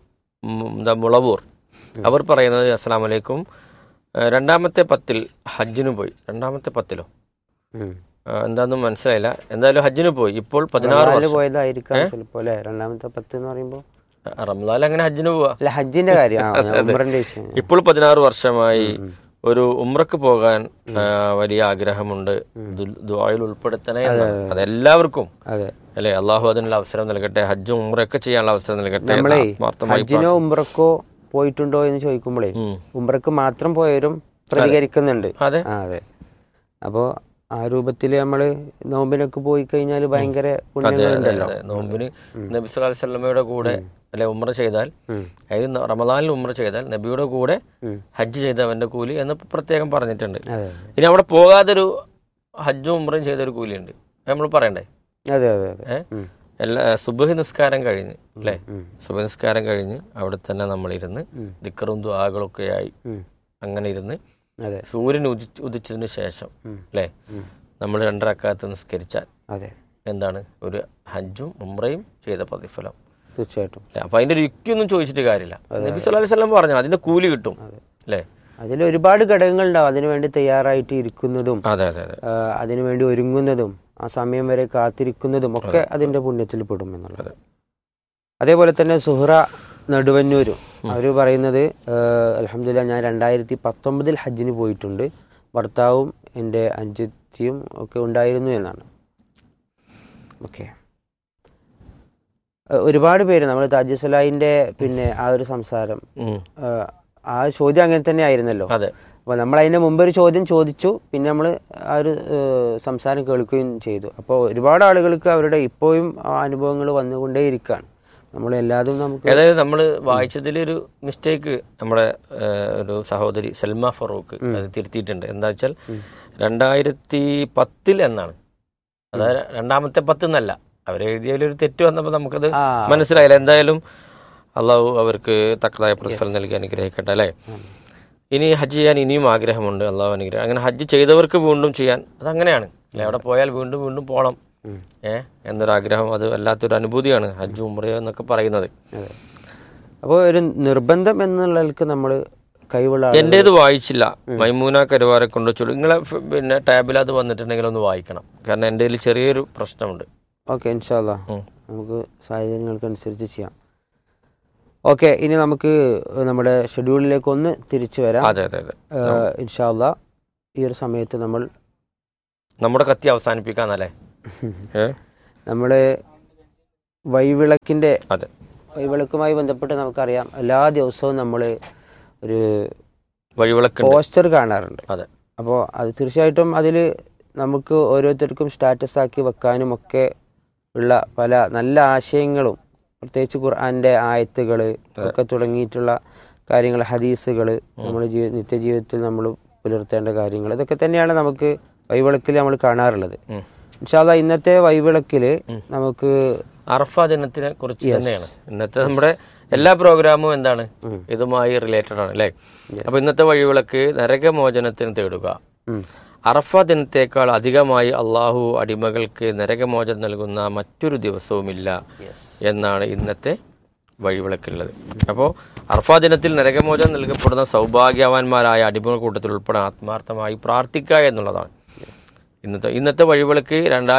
മുളവൂർ അവർ പറയുന്നത്, അസ്സലാമു അലൈക്കും, രണ്ടാമത്തെ 10 ഹജ്ജിന് പോയി. രണ്ടാമത്തെ 10 എന്താന്നും മനസ്സിലായില്ല. എന്തായാലും ഹജ്ജിന് പോയി. ഇപ്പോൾ 16 പോയതായിരിക്കാം ചിലപ്പോൾ അല്ലേ. രണ്ടാമത്തെ 10 എന്ന് പറയുമ്പോൾ റമദാനിൽ അങ്ങനെ ഹജ്ജിന് പോവാ, ഹജ്ജിന്റെ കാര്യം. ഇപ്പോൾ 16 വർഷമായി ഒരു ഉംറക്ക് പോകാൻ വലിയ ആഗ്രഹമുണ്ട്. ദുആയിൽ ഉൾപ്പെടുത്തണേ. അതെല്ലാവർക്കും അല്ലെ, അള്ളാഹു അതിനുള്ള അവസരം നൽകട്ടെ. ഹജ്ജും ഉംറയൊക്കെ ചെയ്യാനുള്ള അവസരം നൽകട്ടെ. ഹജ്ജിനോ ഉംറക്കോ പോയിട്ടുണ്ടോ എന്ന് ചോദിക്കുമ്പോഴേ ഉംറക്ക് മാത്രം പോയവരും പ്രതികരിക്കുന്നുണ്ട്. അതെ. അപ്പോ ആ രൂപത്തിൽ നമ്മള് നോമ്പിനൊക്കെ പോയി കഴിഞ്ഞാൽ ഭയങ്കര പുണ്യങ്ങളുണ്ടല്ലോ. നോമ്പിന് നബി സല്ലല്ലാഹു അലൈഹി വസല്ലമയുടെ കൂടെ അല്ലെ ഉംറ ചെയ്താൽ, അതായത് റമദാനിൽ ഉംറ ചെയ്താൽ നബിയുടെ കൂടെ ഹജ്ജ് ചെയ്തവന്റെ കൂലി എന്ന് പ്രത്യേകം പറഞ്ഞിട്ടുണ്ട്. ഇനി അവിടെ പോകാതൊരു ഹജ്ജും ഉംറയും ചെയ്തൊരു കൂലിയുണ്ട്, നമ്മൾ പറയണ്ടേ? എല്ലാ സുബ്ഹ് നിസ്കാരം കഴിഞ്ഞ് അല്ലേ, സുബ്ഹ് നിസ്കാരം കഴിഞ്ഞ് അവിടെ തന്നെ നമ്മളിരുന്ന് ദിക്റും ദുആകളൊക്കെ ആയി അങ്ങനെ ഇരുന്ന് സൂര്യൻ ഉദിച്ചതിന് ശേഷം അല്ലേ നമ്മൾ 2 റക്അത്ത് നിസ്കരിച്ചാൽ എന്താണ് ഒരു ഹജ്ജും ഉംറയും ചെയ്ത പ്രതിഫലം. തീർച്ചയായിട്ടും. അപ്പൊ അതിന്റെ ഒരു യുക്തിയൊന്നും ചോദിച്ചിട്ട് കാര്യമില്ല. നബി സല്ലല്ലാഹു അലൈഹി വസല്ലം പറഞ്ഞു അതിന്റെ കൂലി കിട്ടും അല്ലേ. അതിൽ ഒരുപാട് ഘടകങ്ങൾ ഉണ്ടാവും. അതിനുവേണ്ടി തയ്യാറായിട്ട് ഇരിക്കുന്നതും അതിനുവേണ്ടി ഒരുങ്ങുന്നതും ആ സമയം വരെ കാത്തിരിക്കുന്നതും ഒക്കെ അതിന്റെ പുണ്യത്തിൽ പെടും എന്നുള്ളത്. അതേപോലെ തന്നെ സുഹ്റ നടുവന്നൂരും അവർ പറയുന്നത്, അൽഹംദുലില്ലാ, ഞാൻ 2019 ഹജ്ജിന് പോയിട്ടുണ്ട്. ഭർത്താവും എൻ്റെ അനുജത്തിയും ഒക്കെ ഉണ്ടായിരുന്നു എന്നാണ്. ഓക്കെ, ഒരുപാട് പേര് നമ്മൾ താജ് സലാഹിന്റെ പിന്നെ ആ ഒരു സംസാരം, ആ ചോദ്യം അങ്ങനെ തന്നെ ആയിരുന്നല്ലോ. അപ്പോൾ നമ്മൾ അതിന് മുമ്പ് ഒരു ചോദ്യം ചോദിച്ചു, പിന്നെ നമ്മൾ ആ ഒരു സംസാരം കേൾക്കുകയും ചെയ്തു. അപ്പോൾ ഒരുപാട് ആളുകൾക്ക് അവരുടെ ഇപ്പോഴും ആ അനുഭവങ്ങൾ വന്നുകൊണ്ടേയിരിക്കുകയാണ്. നമ്മളെല്ലാതും നമുക്ക് ഏതായാലും നമ്മൾ വായിച്ചതിലൊരു മിസ്റ്റേക്ക് നമ്മുടെ ഒരു സഹോദരി സൽമ ഫറൂഖ് അത് തിരുത്തിയിട്ടുണ്ട്. എന്താ വെച്ചാൽ 2010 എന്നാണ്, അതായത് രണ്ടാമത്തെ 10 എന്നല്ല. അവരെഴുതിയതിലൊരു തെറ്റ് വന്നപ്പോൾ നമുക്കത് മനസ്സിലായില്ല. എന്തായാലും അള്ളാഹു അവർക്ക് തക്കതായ പ്രതിഫലം നൽകി അനുഗ്രഹിക്കട്ടെ അല്ലേ. ഇനി ഹജ്ജ് ചെയ്യാൻ ഇനിയും ആഗ്രഹമുണ്ട്, അള്ളാഹു അനുഗ്രഹം. അങ്ങനെ ഹജ്ജ് ചെയ്തവർക്ക് വീണ്ടും ചെയ്യാൻ അതങ്ങനെയാണ് അല്ലെ. അവിടെ പോയാൽ വീണ്ടും വീണ്ടും പോകണം എന്നൊരാഗ്രഹം, അത് വല്ലാത്തൊരു അനുഭൂതിയാണ് ഹജ്ജ് ഉംറ എന്നൊക്കെ പറയുന്നത്. അപ്പോൾ ഒരു നിർബന്ധം എന്നുള്ളതിലേക്ക് നമ്മൾ കൈവുള്ള എൻ്റേത് വായിച്ചില്ല, മൈമൂന കരുവാരെ കൊണ്ട് ചൊല്ലു. നിങ്ങളെ പിന്നെ ടാബിൽ അത് വന്നിട്ടുണ്ടെങ്കിൽ ഒന്ന് വായിക്കണം, കാരണം എൻ്റെ കയ്യിൽ ചെറിയൊരു പ്രശ്നമുണ്ട്. ഓക്കെ, ഇൻഷാ അല്ലാഹ് നമുക്ക് സാഹചര്യങ്ങൾക്കനുസരിച്ച് ചെയ്യാം. ഓക്കെ, ഇനി നമുക്ക് നമ്മുടെ ഷെഡ്യൂളിലേക്ക് ഒന്ന് തിരിച്ചു വരാം. അതെ അതെ അതെ ഇൻഷാ അല്ലാഹ്. ഈ ഒരു സമയത്ത് നമ്മുടെ കത്തി അവസാനിപ്പിക്കാന്നല്ലേ? നമ്മൾ വഴിവിളക്കിൻ്റെ അതെ, വഴിവിളക്കുമായി ബന്ധപ്പെട്ട് നമുക്കറിയാം എല്ലാ ദിവസവും നമ്മൾ ഒരു വഴിവിളക്ക് പോസ്റ്റർ കാണാറുണ്ട്. അതെ. അപ്പോൾ അത് തീർച്ചയായിട്ടും അതിൽ നമുക്ക് ഓരോരുത്തർക്കും സ്റ്റാറ്റസ് ആക്കി വെക്കാനും ഒക്കെ ഉള്ള പല നല്ല ആശയങ്ങളും, പ്രത്യേകിച്ച് ഖുർആൻ്റെ ആയത്തുകൾ ഒക്കെ തുടങ്ങിയിട്ടുള്ള കാര്യങ്ങൾ, ഹദീസുകൾ, നമ്മുടെ നിത്യജീവിതത്തിൽ നമ്മൾ പുലർത്തേണ്ട കാര്യങ്ങൾ, ഇതൊക്കെ തന്നെയാണ് നമുക്ക് വഴിവിളക്കിൽ നമ്മൾ കാണാറുള്ളത്. ഇൻഷാ അല്ലാഹ് ഇന്നത്തെ വഴിവിളക്കിൽ നമുക്ക് അറഫ ദിനത്തിനെ കുറിച്ച് തന്നെയാണ് ഇന്നത്തെ നമ്മുടെ എല്ലാ പ്രോഗ്രാമും. എന്താണ്? ഇതുമായി റിലേറ്റഡ് ആണ് അല്ലേ? അപ്പൊ ഇന്നത്തെ വഴിവിളക്ക് നരകമോചനത്തിന് തേടുക. അറഫ ദിനത്തേക്കാൾ അധികമായി അള്ളാഹു അടിമകൾക്ക് നരകമോചനം നൽകുന്ന മറ്റൊരു ദിവസവുമില്ല എന്നാണ് ഇന്നത്തെ വഴിവിളക്കുള്ളത്. അപ്പോൾ അറഫ ദിനത്തിൽ നരകമോചനം നൽകപ്പെടുന്ന സൗഭാഗ്യവാന്മാരായ അടിമകൾ കൂട്ടത്തിൽ ഉൾപ്പെടാൻ ആത്മാർത്ഥമായി പ്രാർത്ഥിക്കുക എന്നുള്ളതാണ് ഇന്നത്തെ വഴിവിളക്ക്.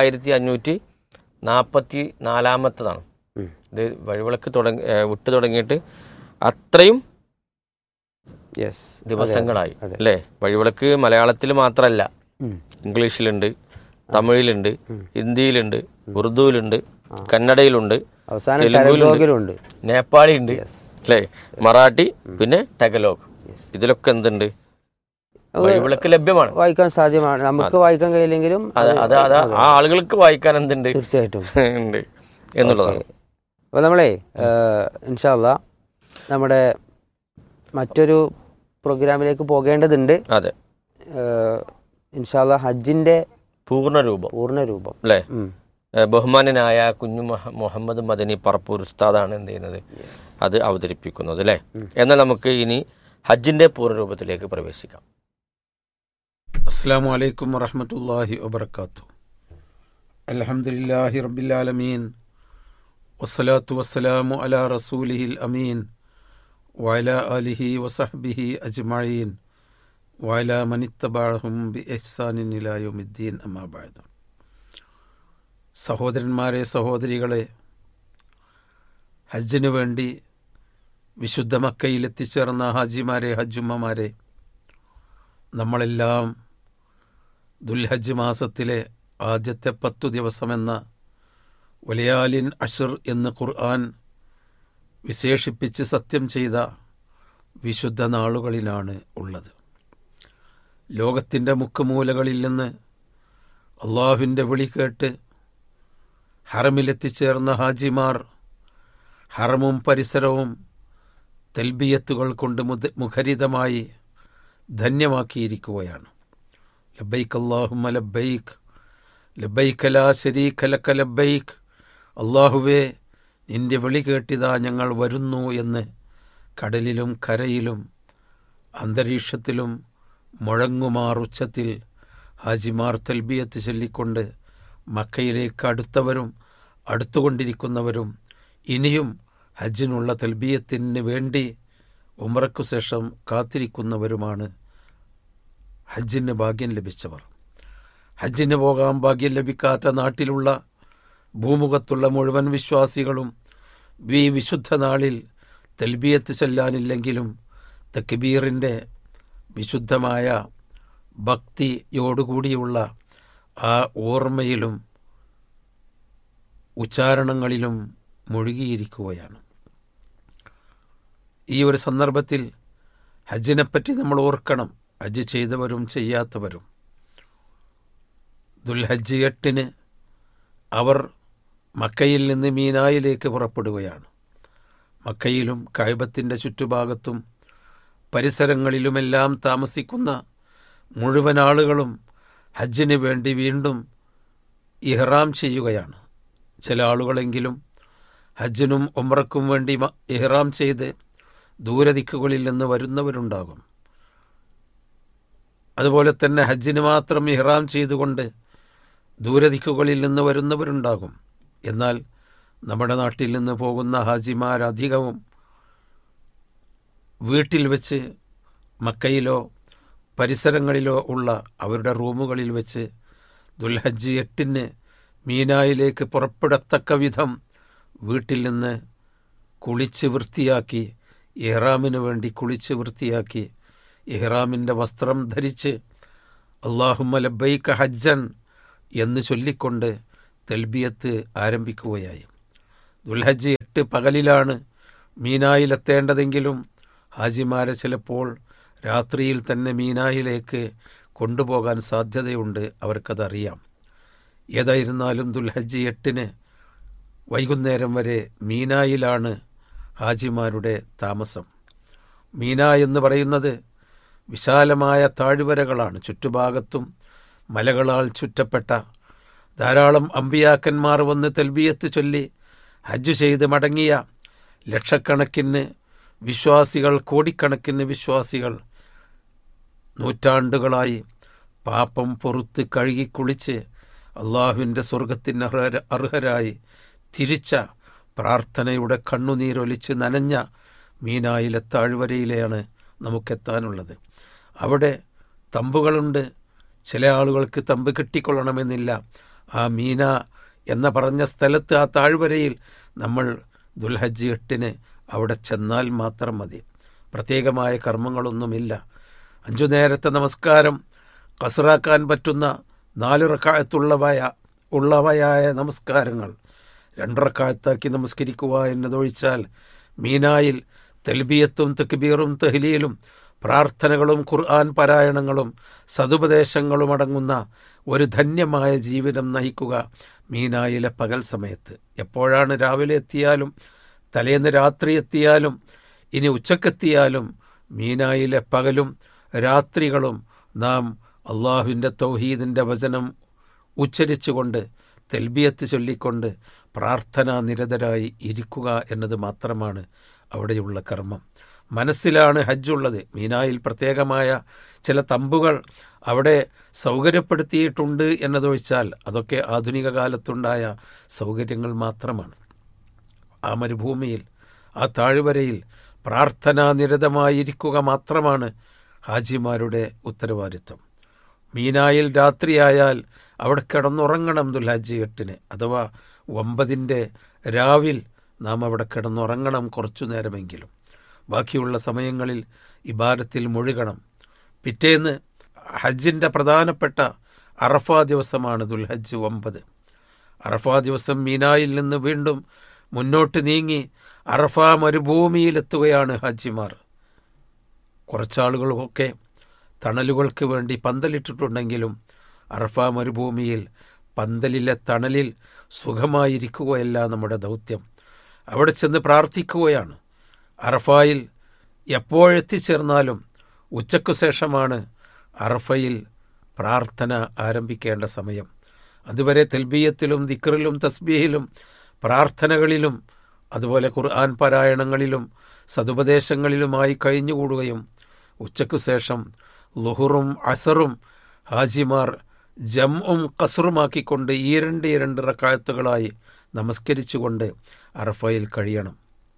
2544 ഇത് വഴിവിളക്ക് വിട്ടു തുടങ്ങിയിട്ട് അത്രയും ദിവസങ്ങളായി അല്ലേ? വഴിവിളക്ക് മലയാളത്തിൽ മാത്രമല്ല, ഇംഗ്ലീഷിലുണ്ട്, തമിഴിലുണ്ട്, ഹിന്ദിയിലുണ്ട്, ഉറുദുവിലുണ്ട്, കന്നഡയിലുണ്ട്, തെലുഗുലുണ്ട്, നേപ്പാളി ഉണ്ട് അല്ലേ, മറാഠി, പിന്നെ ടഗലോഗ്. ഇതിലൊക്കെ എന്തുണ്ട്? വഴിവിളക്ക് ലഭ്യമാണ്, വായിക്കാൻ സാധ്യമാണ്. നമുക്ക് വായിക്കാൻ കഴിയില്ലെങ്കിലും ആ ആളുകൾക്ക് വായിക്കാൻ എന്തുണ്ട്? തീർച്ചയായിട്ടും ഉണ്ട് എന്നുള്ളതാണ്. അപ്പോൾ നമ്മളെ ഇൻഷാ അല്ലാഹ് നമ്മുടെ മറ്റൊരു പ്രോഗ്രാമിലേക്ക് പോകേണ്ടതുണ്ട്. അതെ, ഇൻഷാ അല്ലാഹ് ഹജ്ജിന്റെ പൂർണ്ണരൂപം അല്ലേ? ബഹുമാനനായ കുഞ്ഞു മുഹമ്മദ് മദനി പറപ്പൂർ ഉസ്താദാണ് എന്ത് ചെയ്യുന്നത്, അത് അവതരിപ്പിക്കുന്നത് അല്ലേ? എന്നാൽ നമുക്ക് ഇനി ഹജ്ജിന്റെ പൂർണ്ണരൂപത്തിലേക്ക് പ്രവേശിക്കാം. അസ്സലാമു അലൈക്കും വറഹ്മത്തുള്ളാഹി വബറകാതുഹു. അൽഹംദുലില്ലാഹി റബ്ബിൽ ആലമീൻ വസ്സലാത്തു വസ്സലാമു അലാ റസൂലിഹിൽ അമീൻ വഅലാ ആലിഹി വസഹ്ബിഹി അജ്മഈൻ വഅലാ മനിത്തബഅഹും ബിഇഹ്സാനിൻ ഇലാ യൗമിദ്ദീൻ. അമ്മാ ബഅദ്. സഹോദരന്മാരെ, സഹോദരികളെ, ഹജ്ജിനു വേണ്ടി വിശുദ്ധ മക്കയിൽ എത്തിച്ചേർന്ന ഹാജിമാരെ, ഹജ്ജുമ്മമാരെ, നമ്മളെല്ലാം ദുൽഹജ്ജ് മാസത്തിലെ ആദ്യത്തെ 10 ദിവസമെന്ന വലയാലിൻ അഷ്ർ എന്ന് ഖുർആൻ വിശേഷിപ്പിച്ച് സത്യം ചെയ്ത വിശുദ്ധ നാളുകളിലാണ് ഉള്ളത്. ലോകത്തിൻ്റെ മുക്കുമൂലകളിൽ നിന്ന് അള്ളാഹുവിൻ്റെ വിളി കേട്ട് ഹറമിലെത്തിച്ചേർന്ന ഹാജിമാർ ഹറമും പരിസരവും തൽബിയത്തുകൾ കൊണ്ട് മുഖരിതമായി ധന്യമാക്കിയിരിക്കുകയാണ്. ലബ്ബൈക്ക് അല്ലാഹുമ്മ ലബ്ബൈക്ക്, ലബ്ബൈക്ക് ലാ ശരീക ലക ലബ്ബൈക്ക്. അള്ളാഹുവേ, നിന്റെ വിളി കേട്ടിതാ ഞങ്ങൾ വരുന്നു എന്ന് കടലിലും കരയിലും അന്തരീക്ഷത്തിലും മുഴങ്ങുമാറുച്ചത്തിൽ ഹാജിമാർ തൽബിയത്ത് ചൊല്ലിക്കൊണ്ട് മക്കയിലേക്ക് അടുത്തവരും അടുത്തുകൊണ്ടിരിക്കുന്നവരും ഇനിയും ഹജ്ജിനുള്ള തൽബിയത്തിന് വേണ്ടി ഉംറയ്ക്കു ശേഷം കാത്തിരിക്കുന്നവരുമാണ് ഹജ്ജിന് ഭാഗ്യം ലഭിച്ചവർ. ഹജ്ജിന് പോകാൻ ഭാഗ്യം ലഭിക്കാത്ത നാട്ടിലുള്ള ഭൂമുഖത്തുള്ള മുഴുവൻ വിശ്വാസികളും ഈ വിശുദ്ധ നാളിൽ തൽബിയത്ത് ചൊല്ലാനില്ലെങ്കിലും തക്ബീറിൻ്റെ വിശുദ്ധമായ ഭക്തിയോടുകൂടിയുള്ള ആ ഓർമ്മയിലും ഉച്ചാരണങ്ങളിലും മുഴുകിയിരിക്കുകയാണ്. ഈ ഒരു സന്ദർഭത്തിൽ ഹജ്ജിനെപ്പറ്റി നമ്മൾ ഓർക്കണം. ഹജ്ജ് ചെയ്തവരും ചെയ്യാത്തവരും. ദുൽഹജ്ജ് 8 അവർ മക്കയിൽ നിന്ന് മീനായിലേക്ക് പുറപ്പെടുകയാണ്. മക്കയിലും കഅബത്തിൻ്റെ ചുറ്റുഭാഗത്തും പരിസരങ്ങളിലുമെല്ലാം താമസിക്കുന്ന മുഴുവൻ ആളുകളും ഹജ്ജിന് വേണ്ടി വീണ്ടും ഇഹ്റാം ചെയ്യുകയാണ്. ചില ആളുകളെങ്കിലും ഹജ്ജിനും ഉംറയ്ക്കും വേണ്ടി ഇഹ്റാം ചെയ്ത് ദൂരദിക്കുകളിൽ നിന്ന് വരുന്നവരുണ്ടാകും. അതുപോലെ തന്നെ ഹജ്ജിന് മാത്രം ഇഹ്റാം ചെയ്തുകൊണ്ട് ദൂരദിക്കുകളിൽ നിന്ന് വരുന്നവരുണ്ടാകും. എന്നാൽ നമ്മുടെ നാട്ടിൽ നിന്ന് പോകുന്ന ഹാജിമാരധികവും വീട്ടിൽ വെച്ച് മക്കയിലോ പരിസരങ്ങളിലോ ഉള്ള അവരുടെ റൂമുകളിൽ വെച്ച് ദുൽഹജ്ജ് 8 മീനായിലേക്ക് പുറപ്പെടത്തക്ക വിധം വീട്ടിൽ നിന്ന് കുളിച്ച് വൃത്തിയാക്കി, ഇഹ്റാമിന് വേണ്ടി കുളിച്ച് വൃത്തിയാക്കി, ഇഹ്റാമിൻ്റെ വസ്ത്രം ധരിച്ച് അല്ലാഹുമ്മ ലബ്ബൈക ഹജ്ജൻ എന്ന് ചൊല്ലിക്കൊണ്ട് തൽബിയത്ത് ആരംഭിക്കുകയായി. ദുൽഹജ്ജ് 8 പകലിലാണ് മീനായിലെത്തേണ്ടതെങ്കിലും ഹാജിമാരെ ചിലപ്പോൾ രാത്രിയിൽ തന്നെ മീനായിലേക്ക് കൊണ്ടുപോകാൻ സാധ്യതയുണ്ട്, അവർക്കതറിയാം. ഏതായിരുന്നാലും ദുൽഹജ്ജ് 8 വൈകുന്നേരം വരെ മീനായിലാണ് ഹാജിമാരുടെ താമസം. മീന എന്ന് പറയുന്നത് വിശാലമായ താഴ്വരകളാണ്. ചുറ്റുഭാഗത്തും മലകളാൽ ചുറ്റപ്പെട്ട ധാരാളം അമ്പിയാക്കന്മാർ വന്ന് തൽബിയത്ത് ചൊല്ലി ഹജ്ജ് ചെയ്ത് മടങ്ങിയ ലക്ഷക്കണക്കിന് വിശ്വാസികൾ, കോടിക്കണക്കിന് വിശ്വാസികൾ നൂറ്റാണ്ടുകളായി പാപം പൊറുത്ത് കഴുകിക്കുളിച്ച് അള്ളാഹുവിൻ്റെ സ്വർഗത്തിന് അർഹരായി തിരിച്ച പ്രാർത്ഥനയുടെ കണ്ണുനീരൊലിച്ച് നനഞ്ഞ മീനായിലെ താഴ്വരയിലെയാണ് നമുക്കെത്താനുള്ളത്. അവിടെ തമ്പുകളുണ്ട്. ചില ആളുകൾക്ക് തമ്പ് കിട്ടിക്കൊള്ളണമെന്നില്ല. ആ മീന എന്ന പറഞ്ഞ സ്ഥലത്ത്, ആ താഴ്വരയിൽ നമ്മൾ ദുൽഹജ്ജ് 8 അവിടെ ചെന്നാൽ മാത്രം മതി. പ്രത്യേകമായ കർമ്മങ്ങളൊന്നുമില്ല. 5 നേരത്തെ നമസ്കാരം കസറാക്കാൻ പറ്റുന്ന 4 റക്അത്തുള്ളവയായ നമസ്കാരങ്ങൾ 2 റക്അത്താക്കി നമസ്കരിക്കുക എന്നതൊഴിച്ചാൽ മീനായിൽ തൽബിയത്തും തക്ബീറും തഹ്ലീലും പ്രാർത്ഥനകളും ഖുർആൻ പാരായണങ്ങളും സതുപദേശങ്ങളും അടങ്ങുന്ന ഒരു ധന്യമായ ജീവിതം നയിക്കുക മീനായിലെ പകൽ സമയത്ത്. എപ്പോഴാണ് രാവിലെ എത്തിയാലും തലേന്ന് രാത്രി എത്തിയാലും ഇനി ഉച്ചക്കെത്തിയാലും മീനായിലെ പകലും രാത്രികളും നാം അള്ളാഹുവിൻ്റെ തൗഹീദിൻ്റെ വചനം ഉച്ചരിച്ചുകൊണ്ട് തൽബിയത്ത് ചൊല്ലിക്കൊണ്ട് പ്രാർത്ഥനാ നിരതരായി ഇരിക്കുക എന്നത് മാത്രമാണ് അവിടെയുള്ള കർമ്മം. മനസ്സിലാണ് ഹജ്ജുള്ളത്. മീനായിൽ പ്രത്യേകമായ ചില തമ്പുകൾ അവിടെ സൗകര്യപ്പെടുത്തിയിട്ടുണ്ട് എന്നതൊഴിച്ചാൽ അതൊക്കെ ആധുനിക കാലത്തുണ്ടായ സൗകര്യങ്ങൾ മാത്രമാണ്. ആ മരുഭൂമിയിൽ, ആ താഴ്വരയിൽ പ്രാർത്ഥനാ നിരതമായിരിക്കുക മാത്രമാണ് ഹാജിമാരുടെ ഉത്തരവാദിത്വം. മീനായിൽ രാത്രിയായാൽ അവിടെ കിടന്നുറങ്ങണം. ദുൽഹജ്ജ് 8 അഥവാ 9 രാവിൽ നാം അവിടെ കിടന്നുറങ്ങണം കുറച്ചു നേരമെങ്കിലും. ബാക്കിയുള്ള സമയങ്ങളിൽ ഇബാദത്തിൽ മുഴുകണം. പിറ്റേന്ന് ഹജ്ജിൻ്റെ പ്രധാനപ്പെട്ട അറഫാ ദിവസമാണ് ദുൽഹജ്ജ് 9. അറഫാ ദിവസം മീനായിൽ നിന്ന് വീണ്ടും മുന്നോട്ട് നീങ്ങി അറഫാ മരുഭൂമിയിലെത്തുകയാണ് ഹാജിമാർ. കുറച്ചാളുകളൊക്കെ തണലുകൾക്ക് വേണ്ടി പന്തലിട്ടിട്ടുണ്ടെങ്കിലും അറഫാ മരുഭൂമിയിൽ പന്തലിലെ തണലിൽ സുഖമായിരിക്കുകയല്ല നമ്മുടെ ദൗത്യം. അവിടെ ചെന്ന് പ്രാർത്ഥിക്കുകയാണ്. അറഫായിൽ എപ്പോഴെത്തിച്ചേർന്നാലും ഉച്ചയ്ക്കു ശേഷമാണ് അറഫയിൽ പ്രാർത്ഥന ആരംഭിക്കേണ്ട സമയം. അതുവരെ തൽബിയത്തിലും ദിക്റിലും തസ്ബീഹിലും പ്രാർത്ഥനകളിലും അതുപോലെ ഖുർആൻ പാരായണങ്ങളിലും സതുപദേശങ്ങളിലുമായി കഴിഞ്ഞുകൂടുകയും ഉച്ചയ്ക്കു ശേഷം ളുഹറും അസറും ഹാജിമാർ ജംഉം ഖസ്റുമാക്കിക്കൊണ്ട് 2 റക്അത്തുകളായി നമസ്കരിച്ചുകൊണ്ട് അറഫയിൽ കഴിയണം.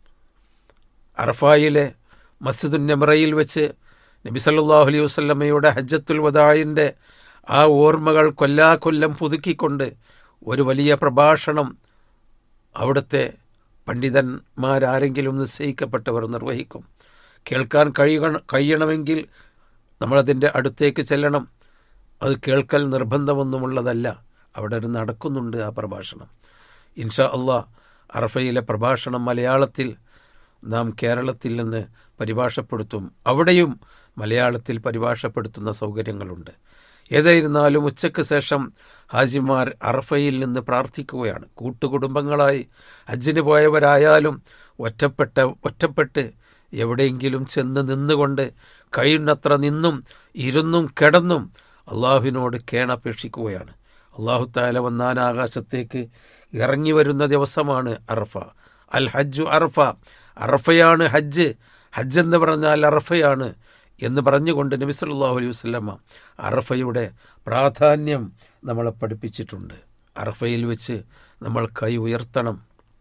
അറഫായിലെ മസ്ജിദുൻ നബറയിൽ വെച്ച് നബി സല്ലല്ലാഹു അലൈഹി വസല്ലമയുടെ ഹജ്ജത്തുൽ വദാഇൻ്റെ ആ ഓർമ്മകൾ കൊല്ലാക്കൊല്ലം പുതുക്കിക്കൊണ്ട് ഒരു വലിയ പ്രഭാഷണം അവിടുത്തെ പണ്ഡിതന്മാരാരെങ്കിലും നിശ്ചയിക്കപ്പെട്ടവർ നിർവഹിക്കും. കേൾക്കാൻ കഴിയണമെങ്കിൽ നമ്മളതിൻ്റെ അടുത്തേക്ക് ചെല്ലണം. അത് കേൾക്കൽ നിർബന്ധമൊന്നുമുള്ളതല്ല. അവിടെ ഒരു നടക്കുന്നുണ്ട് ആ പ്രഭാഷണം. ഇൻഷാ അള്ളാഹ് അറഫയിലെ പ്രഭാഷണം മലയാളത്തിൽ നാം കേരളത്തിൽ നിന്ന് പരിഭാഷപ്പെടുത്തും. അവിടെയും മലയാളത്തിൽ പരിഭാഷപ്പെടുത്തുന്ന സൗകര്യങ്ങളുണ്ട്. ഏതായിരുന്നാലും ഉച്ചയ്ക്ക് ശേഷം ഹാജിമാർ അറഫയിൽ നിന്ന് പ്രാർത്ഥിക്കുകയാണ്. കൂട്ടുകുടുംബങ്ങളായി ഹജ്ജിന് പോയവരായാലും ഒറ്റപ്പെട്ട് എവിടെയെങ്കിലും ചെന്ന് നിന്നുകൊണ്ട് കഴിയുന്നത്ര നിന്നും ഇരുന്നും കിടന്നും അള്ളാഹുവിനോട് കേണപേക്ഷിക്കുകയാണ്. അള്ളാഹു തആല വന്നാൻ ആകാശത്തേക്ക് ഇറങ്ങി വരുന്ന ദിവസമാണ് അറഫ. അൽ ഹജ്ജു അറഫ, അറഫയാണ് ഹജ്ജ്. ഹജ്ജ് എന്ന് പറഞ്ഞാൽ അറഫയാണ് എന്ന് പറഞ്ഞുകൊണ്ട് നബി സല്ലല്ലാഹു അലൈഹി വസല്ലമ അറഫയുടെ പ്രാധാന്യം നമ്മളെ പഠിപ്പിച്ചിട്ടുണ്ട്. അറഫയിൽ വെച്ച് നമ്മൾ കൈ ഉയർത്തണം.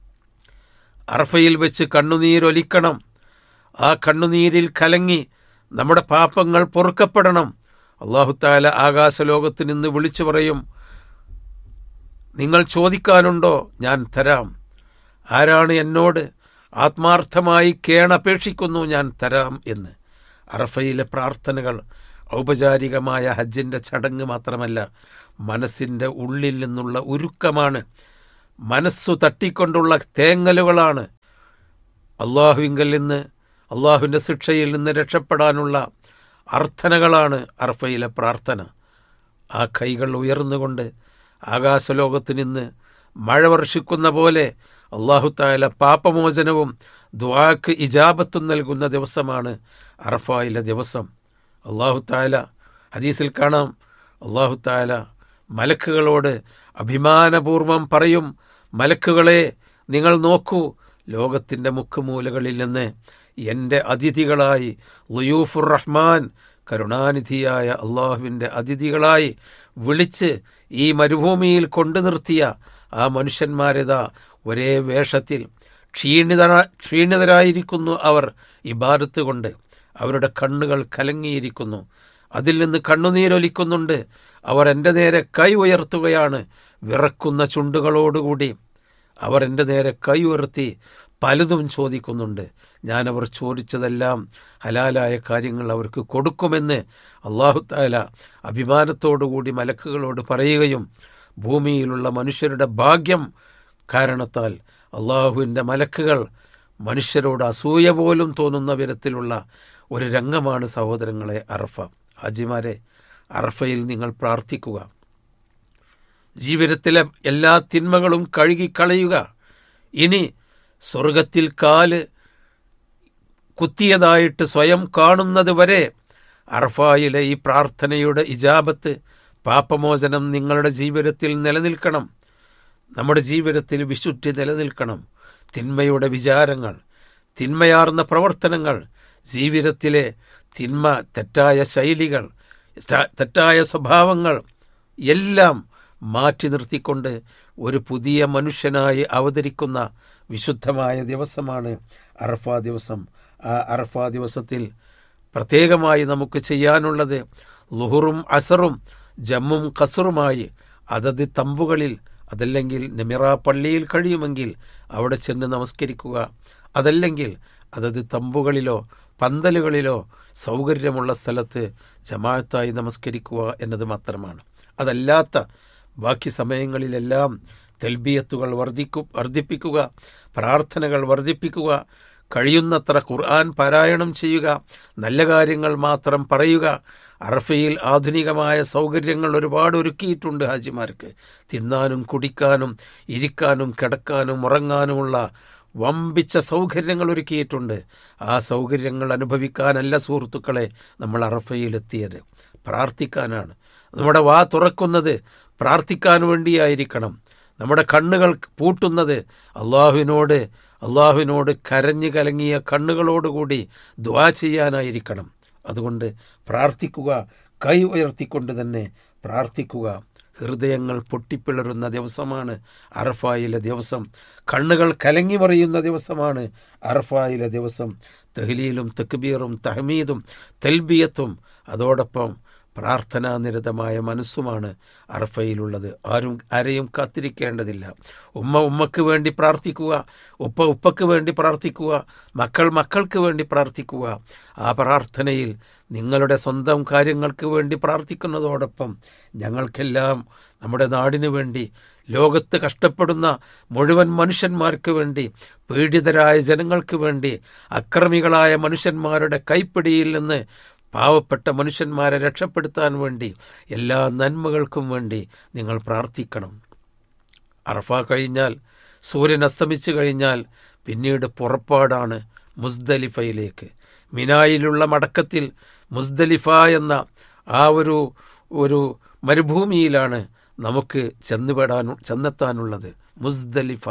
അറഫയിൽ വെച്ച് കണ്ണുനീരൊലിക്കണം. ആ കണ്ണുനീരിൽ കലങ്ങി നമ്മുടെ പാപങ്ങൾ പൊറുക്കപ്പെടണം. അല്ലാഹു തആല ആകാശലോകത്ത് നിന്ന് വിളിച്ചു പറയും, നിങ്ങൾ ചോദിക്കാനുണ്ടോ, ഞാൻ തരാം. ആരാണ് എന്നോട് ആത്മാർത്ഥമായി കേണപേക്ഷിക്കുന്നു, ഞാൻ തരാം എന്ന്. അറഫയിലെ പ്രാർത്ഥനകൾ ഔപചാരികമായ ഹജ്ജിൻ്റെ ചടങ്ങ് മാത്രമല്ല, മനസ്സിൻ്റെ ഉള്ളിൽ നിന്നുള്ള ഉരുക്കമാണ്, മനസ്സു തട്ടിക്കൊണ്ടുള്ള തേങ്ങലുകളാണ്. അള്ളാഹുവിങ്കൽ നിന്ന്, അള്ളാഹുവിൻ്റെ ശിക്ഷയിൽ നിന്ന് രക്ഷപ്പെടാനുള്ള അർത്ഥനകളാണ് അറഫയിലെ പ്രാർത്ഥന. ആ കൈകൾ ഉയർന്നുകൊണ്ട് ആകാശലോകത്ത് നിന്ന് മഴ വർഷിക്കുന്ന പോലെ അള്ളാഹു തആല പാപമോചനവും ദുആക്ക് ഇജാബത്തും നൽകുന്ന ദിവസമാണ് അറഫയിലെ ദിവസം. അള്ളാഹു തആല ഹദീസിൽ കാണാം, അള്ളാഹു തആല മലക്കുകളോട് അഭിമാനപൂർവം പറയും, മലക്കുകളെ നിങ്ങൾ നോക്കൂ, ലോകത്തിൻ്റെ മുക്കുമൂലകളിൽ നിന്ന് എൻ്റെ അതിഥികളായി ളുയൂഫുർ റഹ്മാൻ, കരുണാനിധിയായ അള്ളാഹുവിൻ്റെ അതിഥികളായി വിളിച്ച് ഈ മരുഭൂമിയിൽ കൊണ്ടു നിർത്തിയ ആ മനുഷ്യന്മാരിതാ ഒരേ വേഷത്തിൽ ക്ഷീണിതരായിരിക്കുന്നു. അവർ ഇബാദത്ത് കൊണ്ട് അവരുടെ കണ്ണുകൾ കലങ്ങിയിരിക്കുന്നു, അതിൽ നിന്ന് കണ്ണുനീരൊലിക്കുന്നുണ്ട്. അവർ എൻ്റെ നേരെ കൈ ഉയർത്തുകയാണ്, വിറക്കുന്ന ചുണ്ടുകളോടുകൂടി അവർ എൻ്റെ നേരെ കൈ ഉയർത്തി പലതും ചോദിക്കുന്നുണ്ട്. ഞാനവർ ചോദിച്ചതെല്ലാം ഹലാലായ കാര്യങ്ങൾ അവർക്ക് കൊടുക്കുമെന്ന് അല്ലാഹു തആല അഭിമാനത്തോടുകൂടി മലക്കുകളോട് പറയുകയും, ഭൂമിയിലുള്ള മനുഷ്യരുടെ ഭാഗ്യം കാരണത്താൽ അള്ളാഹുവിൻ്റെ മലക്കുകൾ മനുഷ്യരോട് അസൂയ പോലും തോന്നുന്ന വിധത്തിലുള്ള ഒരു രംഗമാണ് സഹോദരങ്ങളെ അറഫ. ഹാജിമാരെ, അറഫയിൽ നിങ്ങൾ പ്രാർത്ഥിക്കുക, ജീവിതത്തിലെ എല്ലാ തിന്മകളും കഴുകിക്കളയുക. ഇനി സ്വർഗത്തിൽ കാല് കുത്തിയതായിട്ട് സ്വയം കാണുന്നത് വരെ അറഫായിലെ ഈ പ്രാർത്ഥനയുടെ ഇജാബത്ത്, പാപമോചനം നിങ്ങളുടെ ജീവിതത്തിൽ നിലനിൽക്കണം. നമ്മുടെ ജീവിതത്തിൽ വിശുദ്ധി നിലനിൽക്കണം. തിന്മയുടെ വിചാരങ്ങൾ, തിന്മയാർന്ന പ്രവർത്തനങ്ങൾ, ജീവിതത്തിലെ തിന്മ, തെറ്റായ ശൈലികൾ, തെറ്റായ സ്വഭാവങ്ങൾ എല്ലാം മാറ്റി നിർത്തിക്കൊണ്ട് ഒരു പുതിയ മനുഷ്യനായി അവതരിക്കുന്ന വിശുദ്ധമായ ദിവസമാണ് അറഫ ദിവസം. ആ അറഫ ദിവസത്തിൽ പ്രത്യേകമായി നമുക്ക് ചെയ്യാനുള്ളത് ളുഹറും അസറും ജമ്മും ഖസറുമായി അതത് തമ്പുകളിൽ, അതല്ലെങ്കിൽ നെമിറ പള്ളിയിൽ കഴിയുമെങ്കിൽ അവിടെ ചെന്ന് നമസ്കരിക്കുക, അതല്ലെങ്കിൽ അതത് തമ്പുകളിലോ പന്തലുകളിലോ സൗകര്യമുള്ള സ്ഥലത്ത് ജമാഅത്തായി നമസ്കരിക്കുക എന്നത് മാത്രമാണ്. അതല്ലാത്ത ബാക്കി സമയങ്ങളിലെല്ലാം തൽബിയത്തുകൾ വർദ്ധിപ്പിക്കുക, പ്രാർത്ഥനകൾ വർദ്ധിപ്പിക്കുക, കഴിയുന്നത്ര ഖുർആൻ പാരായണം ചെയ്യുക, നല്ല കാര്യങ്ങൾ മാത്രം പറയുക. അറഫയിൽ ആധുനികമായ സൗകര്യങ്ങൾ ഒരുപാട് ഒരുക്കിയിട്ടുണ്ട് ഹാജിമാർക്ക്. തിന്നാനും കുടിക്കാനും ഇരിക്കാനും കിടക്കാനും ഉറങ്ങാനുമുള്ള വമ്പിച്ച സൗകര്യങ്ങൾ ഒരുക്കിയിട്ടുണ്ട്. ആ സൗകര്യങ്ങൾ അനുഭവിക്കാനല്ല സുഹൃത്തുക്കളെ നമ്മൾ അറഫയിലെത്തിയത്, പ്രാർത്ഥിക്കാനാണ്. നമ്മുടെ വാ തുറക്കുന്നത് പ്രാർത്ഥിക്കാൻ വേണ്ടിയായിരിക്കണം. നമ്മുടെ കണ്ണുകൾ പൂട്ടുന്നത് അള്ളാഹുവിനോട് കരഞ്ഞു കലങ്ങിയ കണ്ണുകളോടുകൂടി ദുആ ചെയ്യാനായിരിക്കണം. അതുകൊണ്ട് പ്രാർത്ഥിക്കുക, കൈ ഉയർത്തിക്കൊണ്ട് തന്നെ പ്രാർത്ഥിക്കുക. ഹൃദയങ്ങൾ പൊട്ടിപ്പിളരുന്ന ദിവസമാണ് അറഫായിലെ ദിവസം. കണ്ണുകൾ കലങ്ങി മറിയുന്ന ദിവസമാണ് അറഫായിലെ ദിവസം. തഹ്ലീലും തക്ബീറും തഹ്മീദും തൽബിയത്തും അതോടൊപ്പം പ്രാർത്ഥനാനിരതമായ മനസ്സുമാണ് അറഫയിലുള്ളത്. ആരെയും കാത്തിരിക്കേണ്ടതില്ല. ഉമ്മക്ക് വേണ്ടി പ്രാർത്ഥിക്കുക, ഉപ്പക്ക് വേണ്ടി പ്രാർത്ഥിക്കുക, മക്കൾക്ക് വേണ്ടി പ്രാർത്ഥിക്കുക. ആ പ്രാർത്ഥനയിൽ നിങ്ങളുടെ സ്വന്തം കാര്യങ്ങൾക്ക് വേണ്ടി പ്രാർത്ഥിക്കുന്നതോടൊപ്പം ഞങ്ങൾക്കെല്ലാം, നമ്മുടെ നാടിനു വേണ്ടി, ലോകത്ത് കഷ്ടപ്പെടുന്ന മുഴുവൻ മനുഷ്യന്മാർക്ക് വേണ്ടി, പീഡിതരായ ജനങ്ങൾക്ക് വേണ്ടി, അക്രമികളായ മനുഷ്യന്മാരുടെ കൈപ്പിടിയിൽ നിന്ന് പാവപ്പെട്ട മനുഷ്യന്മാരെ രക്ഷപ്പെടുത്താൻ വേണ്ടി, എല്ലാ നന്മകൾക്കും വേണ്ടി നിങ്ങൾ പ്രാർത്ഥിക്കണം. അറഫ കഴിഞ്ഞാൽ, സൂര്യൻ അസ്തമിച്ചു കഴിഞ്ഞാൽ പിന്നീട് പുറപ്പാടാണ് മുസ്ദലിഫയിലേക്ക്. മിനായിലുള്ള മടക്കത്തിൽ മുസ്ദലിഫ എന്ന ആ ഒരു മരുഭൂമിയിലാണ് നമുക്ക് ചെന്നെത്താനുള്ളത്. മുസ്ദലിഫ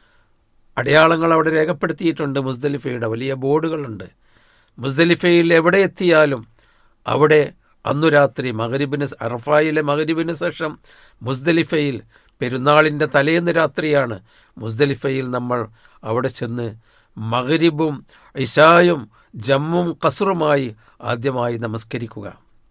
അടയാളങ്ങൾ അവിടെ രേഖപ്പെടുത്തിയിട്ടുണ്ട്. മുസ്ദലിഫയുടെ വലിയ ബോർഡുകളുണ്ട്. മുസ്ദലിഫയിൽ എവിടെ എത്തിയാലും അവിടെ അന്നു രാത്രി അറഫായിലെ മഗ്രിബിന് ശേഷം മുസ്ദലിഫയിൽ, പെരുന്നാളിൻ്റെ തലേന്ന് രാത്രിയാണ് മുസ്ദലിഫയിൽ നമ്മൾ അവിടെ ചെന്ന് മഗ്രിബും ഇശായും ജമ്മും ഖസറുമായി ആദ്യമായി നമസ്കരിക്കുക.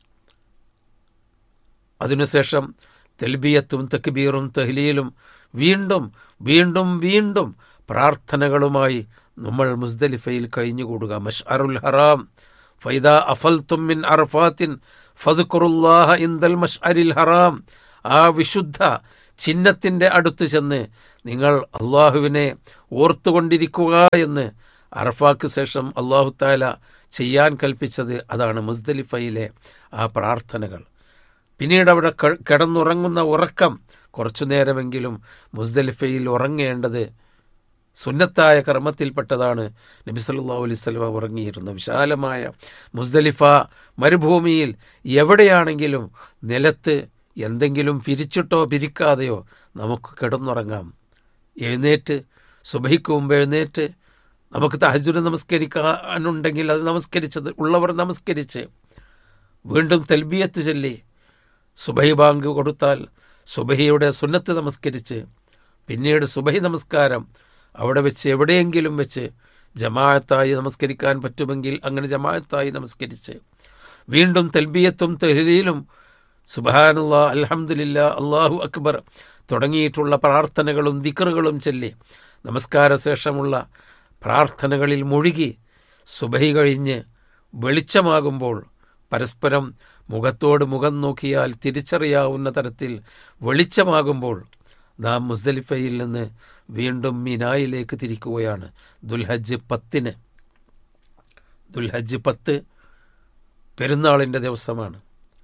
അതിനുശേഷം തൽബിയത്തും തക്ബീറും തഹ്ലീലും വീണ്ടും വീണ്ടും വീണ്ടും പ്രാർത്ഥനകളുമായി നമ്മൾ മുസ്ദലിഫയിൽ കഴിഞ്ഞുകൂടുക. മശ്അറുൽ ഹറാം, ഫൈദാ അഫൽതും മിൻ അറഫാത്തിൻ ഫദ്കുറുല്ലാഹ ഇൻദൽ മശ്അരിൽ ഹറാം. ആ വിശുദ്ധ ചിഹ്നത്തിൻ്റെ അടുത്ത് ചെന്ന് നിങ്ങൾ അള്ളാഹുവിനെ ഓർത്തുകൊണ്ടിരിക്കുക എന്ന് അറഫാക്ക് ശേഷം അള്ളാഹു തആല ചെയ്യാൻ കൽപ്പിച്ചത് അതാണ്. മുസ്ദലിഫയിലെ ആ പ്രാർത്ഥനകൾ. പിന്നീട് അവിടെ കിടന്നുറങ്ങുന്ന ഉറക്കം, കുറച്ചു നേരമെങ്കിലും മുസ്ദലിഫയിൽ ഉറങ്ങേണ്ടത് സുന്നത്തായ കർമ്മത്തിൽപ്പെട്ടതാണ്. നബി സല്ലല്ലാഹു അലൈഹി വസല്ലം ഉറങ്ങിയിരുന്നു. വിശാലമായ മുസ്ദലിഫ മരുഭൂമിയിൽ എവിടെയാണെങ്കിലും നിലത്ത് എന്തെങ്കിലും പിരിച്ചിട്ടോ പിരിക്കാതെയോ നമുക്ക് കിടന്നുറങ്ങാം. എഴുന്നേറ്റ് സുബഹിക്ക് മുമ്പ് എഴുന്നേറ്റ് നമുക്ക് തഹജ്ജുദ് നമസ്കരിക്കാനുണ്ടെങ്കിൽ അത് നമസ്കരിച്ചത് ഉള്ളവർ നമസ്കരിച്ച് വീണ്ടും തൽബിയത്ത് ചൊല്ലി സുബഹി ബാങ്ക് കൊടുത്താൽ സുബഹിയുടെ സുന്നത്ത് നമസ്കരിച്ച് പിന്നീട് സുബഹി നമസ്കാരം അവിടെ വെച്ച് എവിടെയെങ്കിലും വെച്ച് ജമാഅത്തായി നമസ്കരിക്കാൻ പറ്റുമെങ്കിൽ അങ്ങനെ ജമാഅത്തായി നമസ്കരിച്ച് വീണ്ടും തൽബിയത്തും തഹ്ലീലും സുബ്ഹാനല്ലാഹ്, അൽഹംദുലില്ലാഹ്, അല്ലാഹു അക്ബർ തുടങ്ങിയിട്ടുള്ള പ്രാർത്ഥനകളും ദിക്റുകളും ചൊല്ലി നമസ്കാര ശേഷമുള്ള പ്രാർത്ഥനകളിൽ മുഴുകി സുബഹി കഴിഞ്ഞ് വെളിച്ചമാകുമ്പോൾ പരസ്പരം മുഖത്തോട് മുഖം നോക്കിയാൽ തിരിച്ചറിയാവുന്ന തരത്തിൽ വെളിച്ചമാകുമ്പോൾ നാം മുസ്ദലിഫയിൽ നിന്ന് വീണ്ടും മിനായിലേക്ക് തിരിക്കുകയാണ്. ദുൽഹജ്ജ് 10 ദുൽഹജ്ജ് 10 പെരുന്നാളിൻ്റെ ദിവസമാണ്.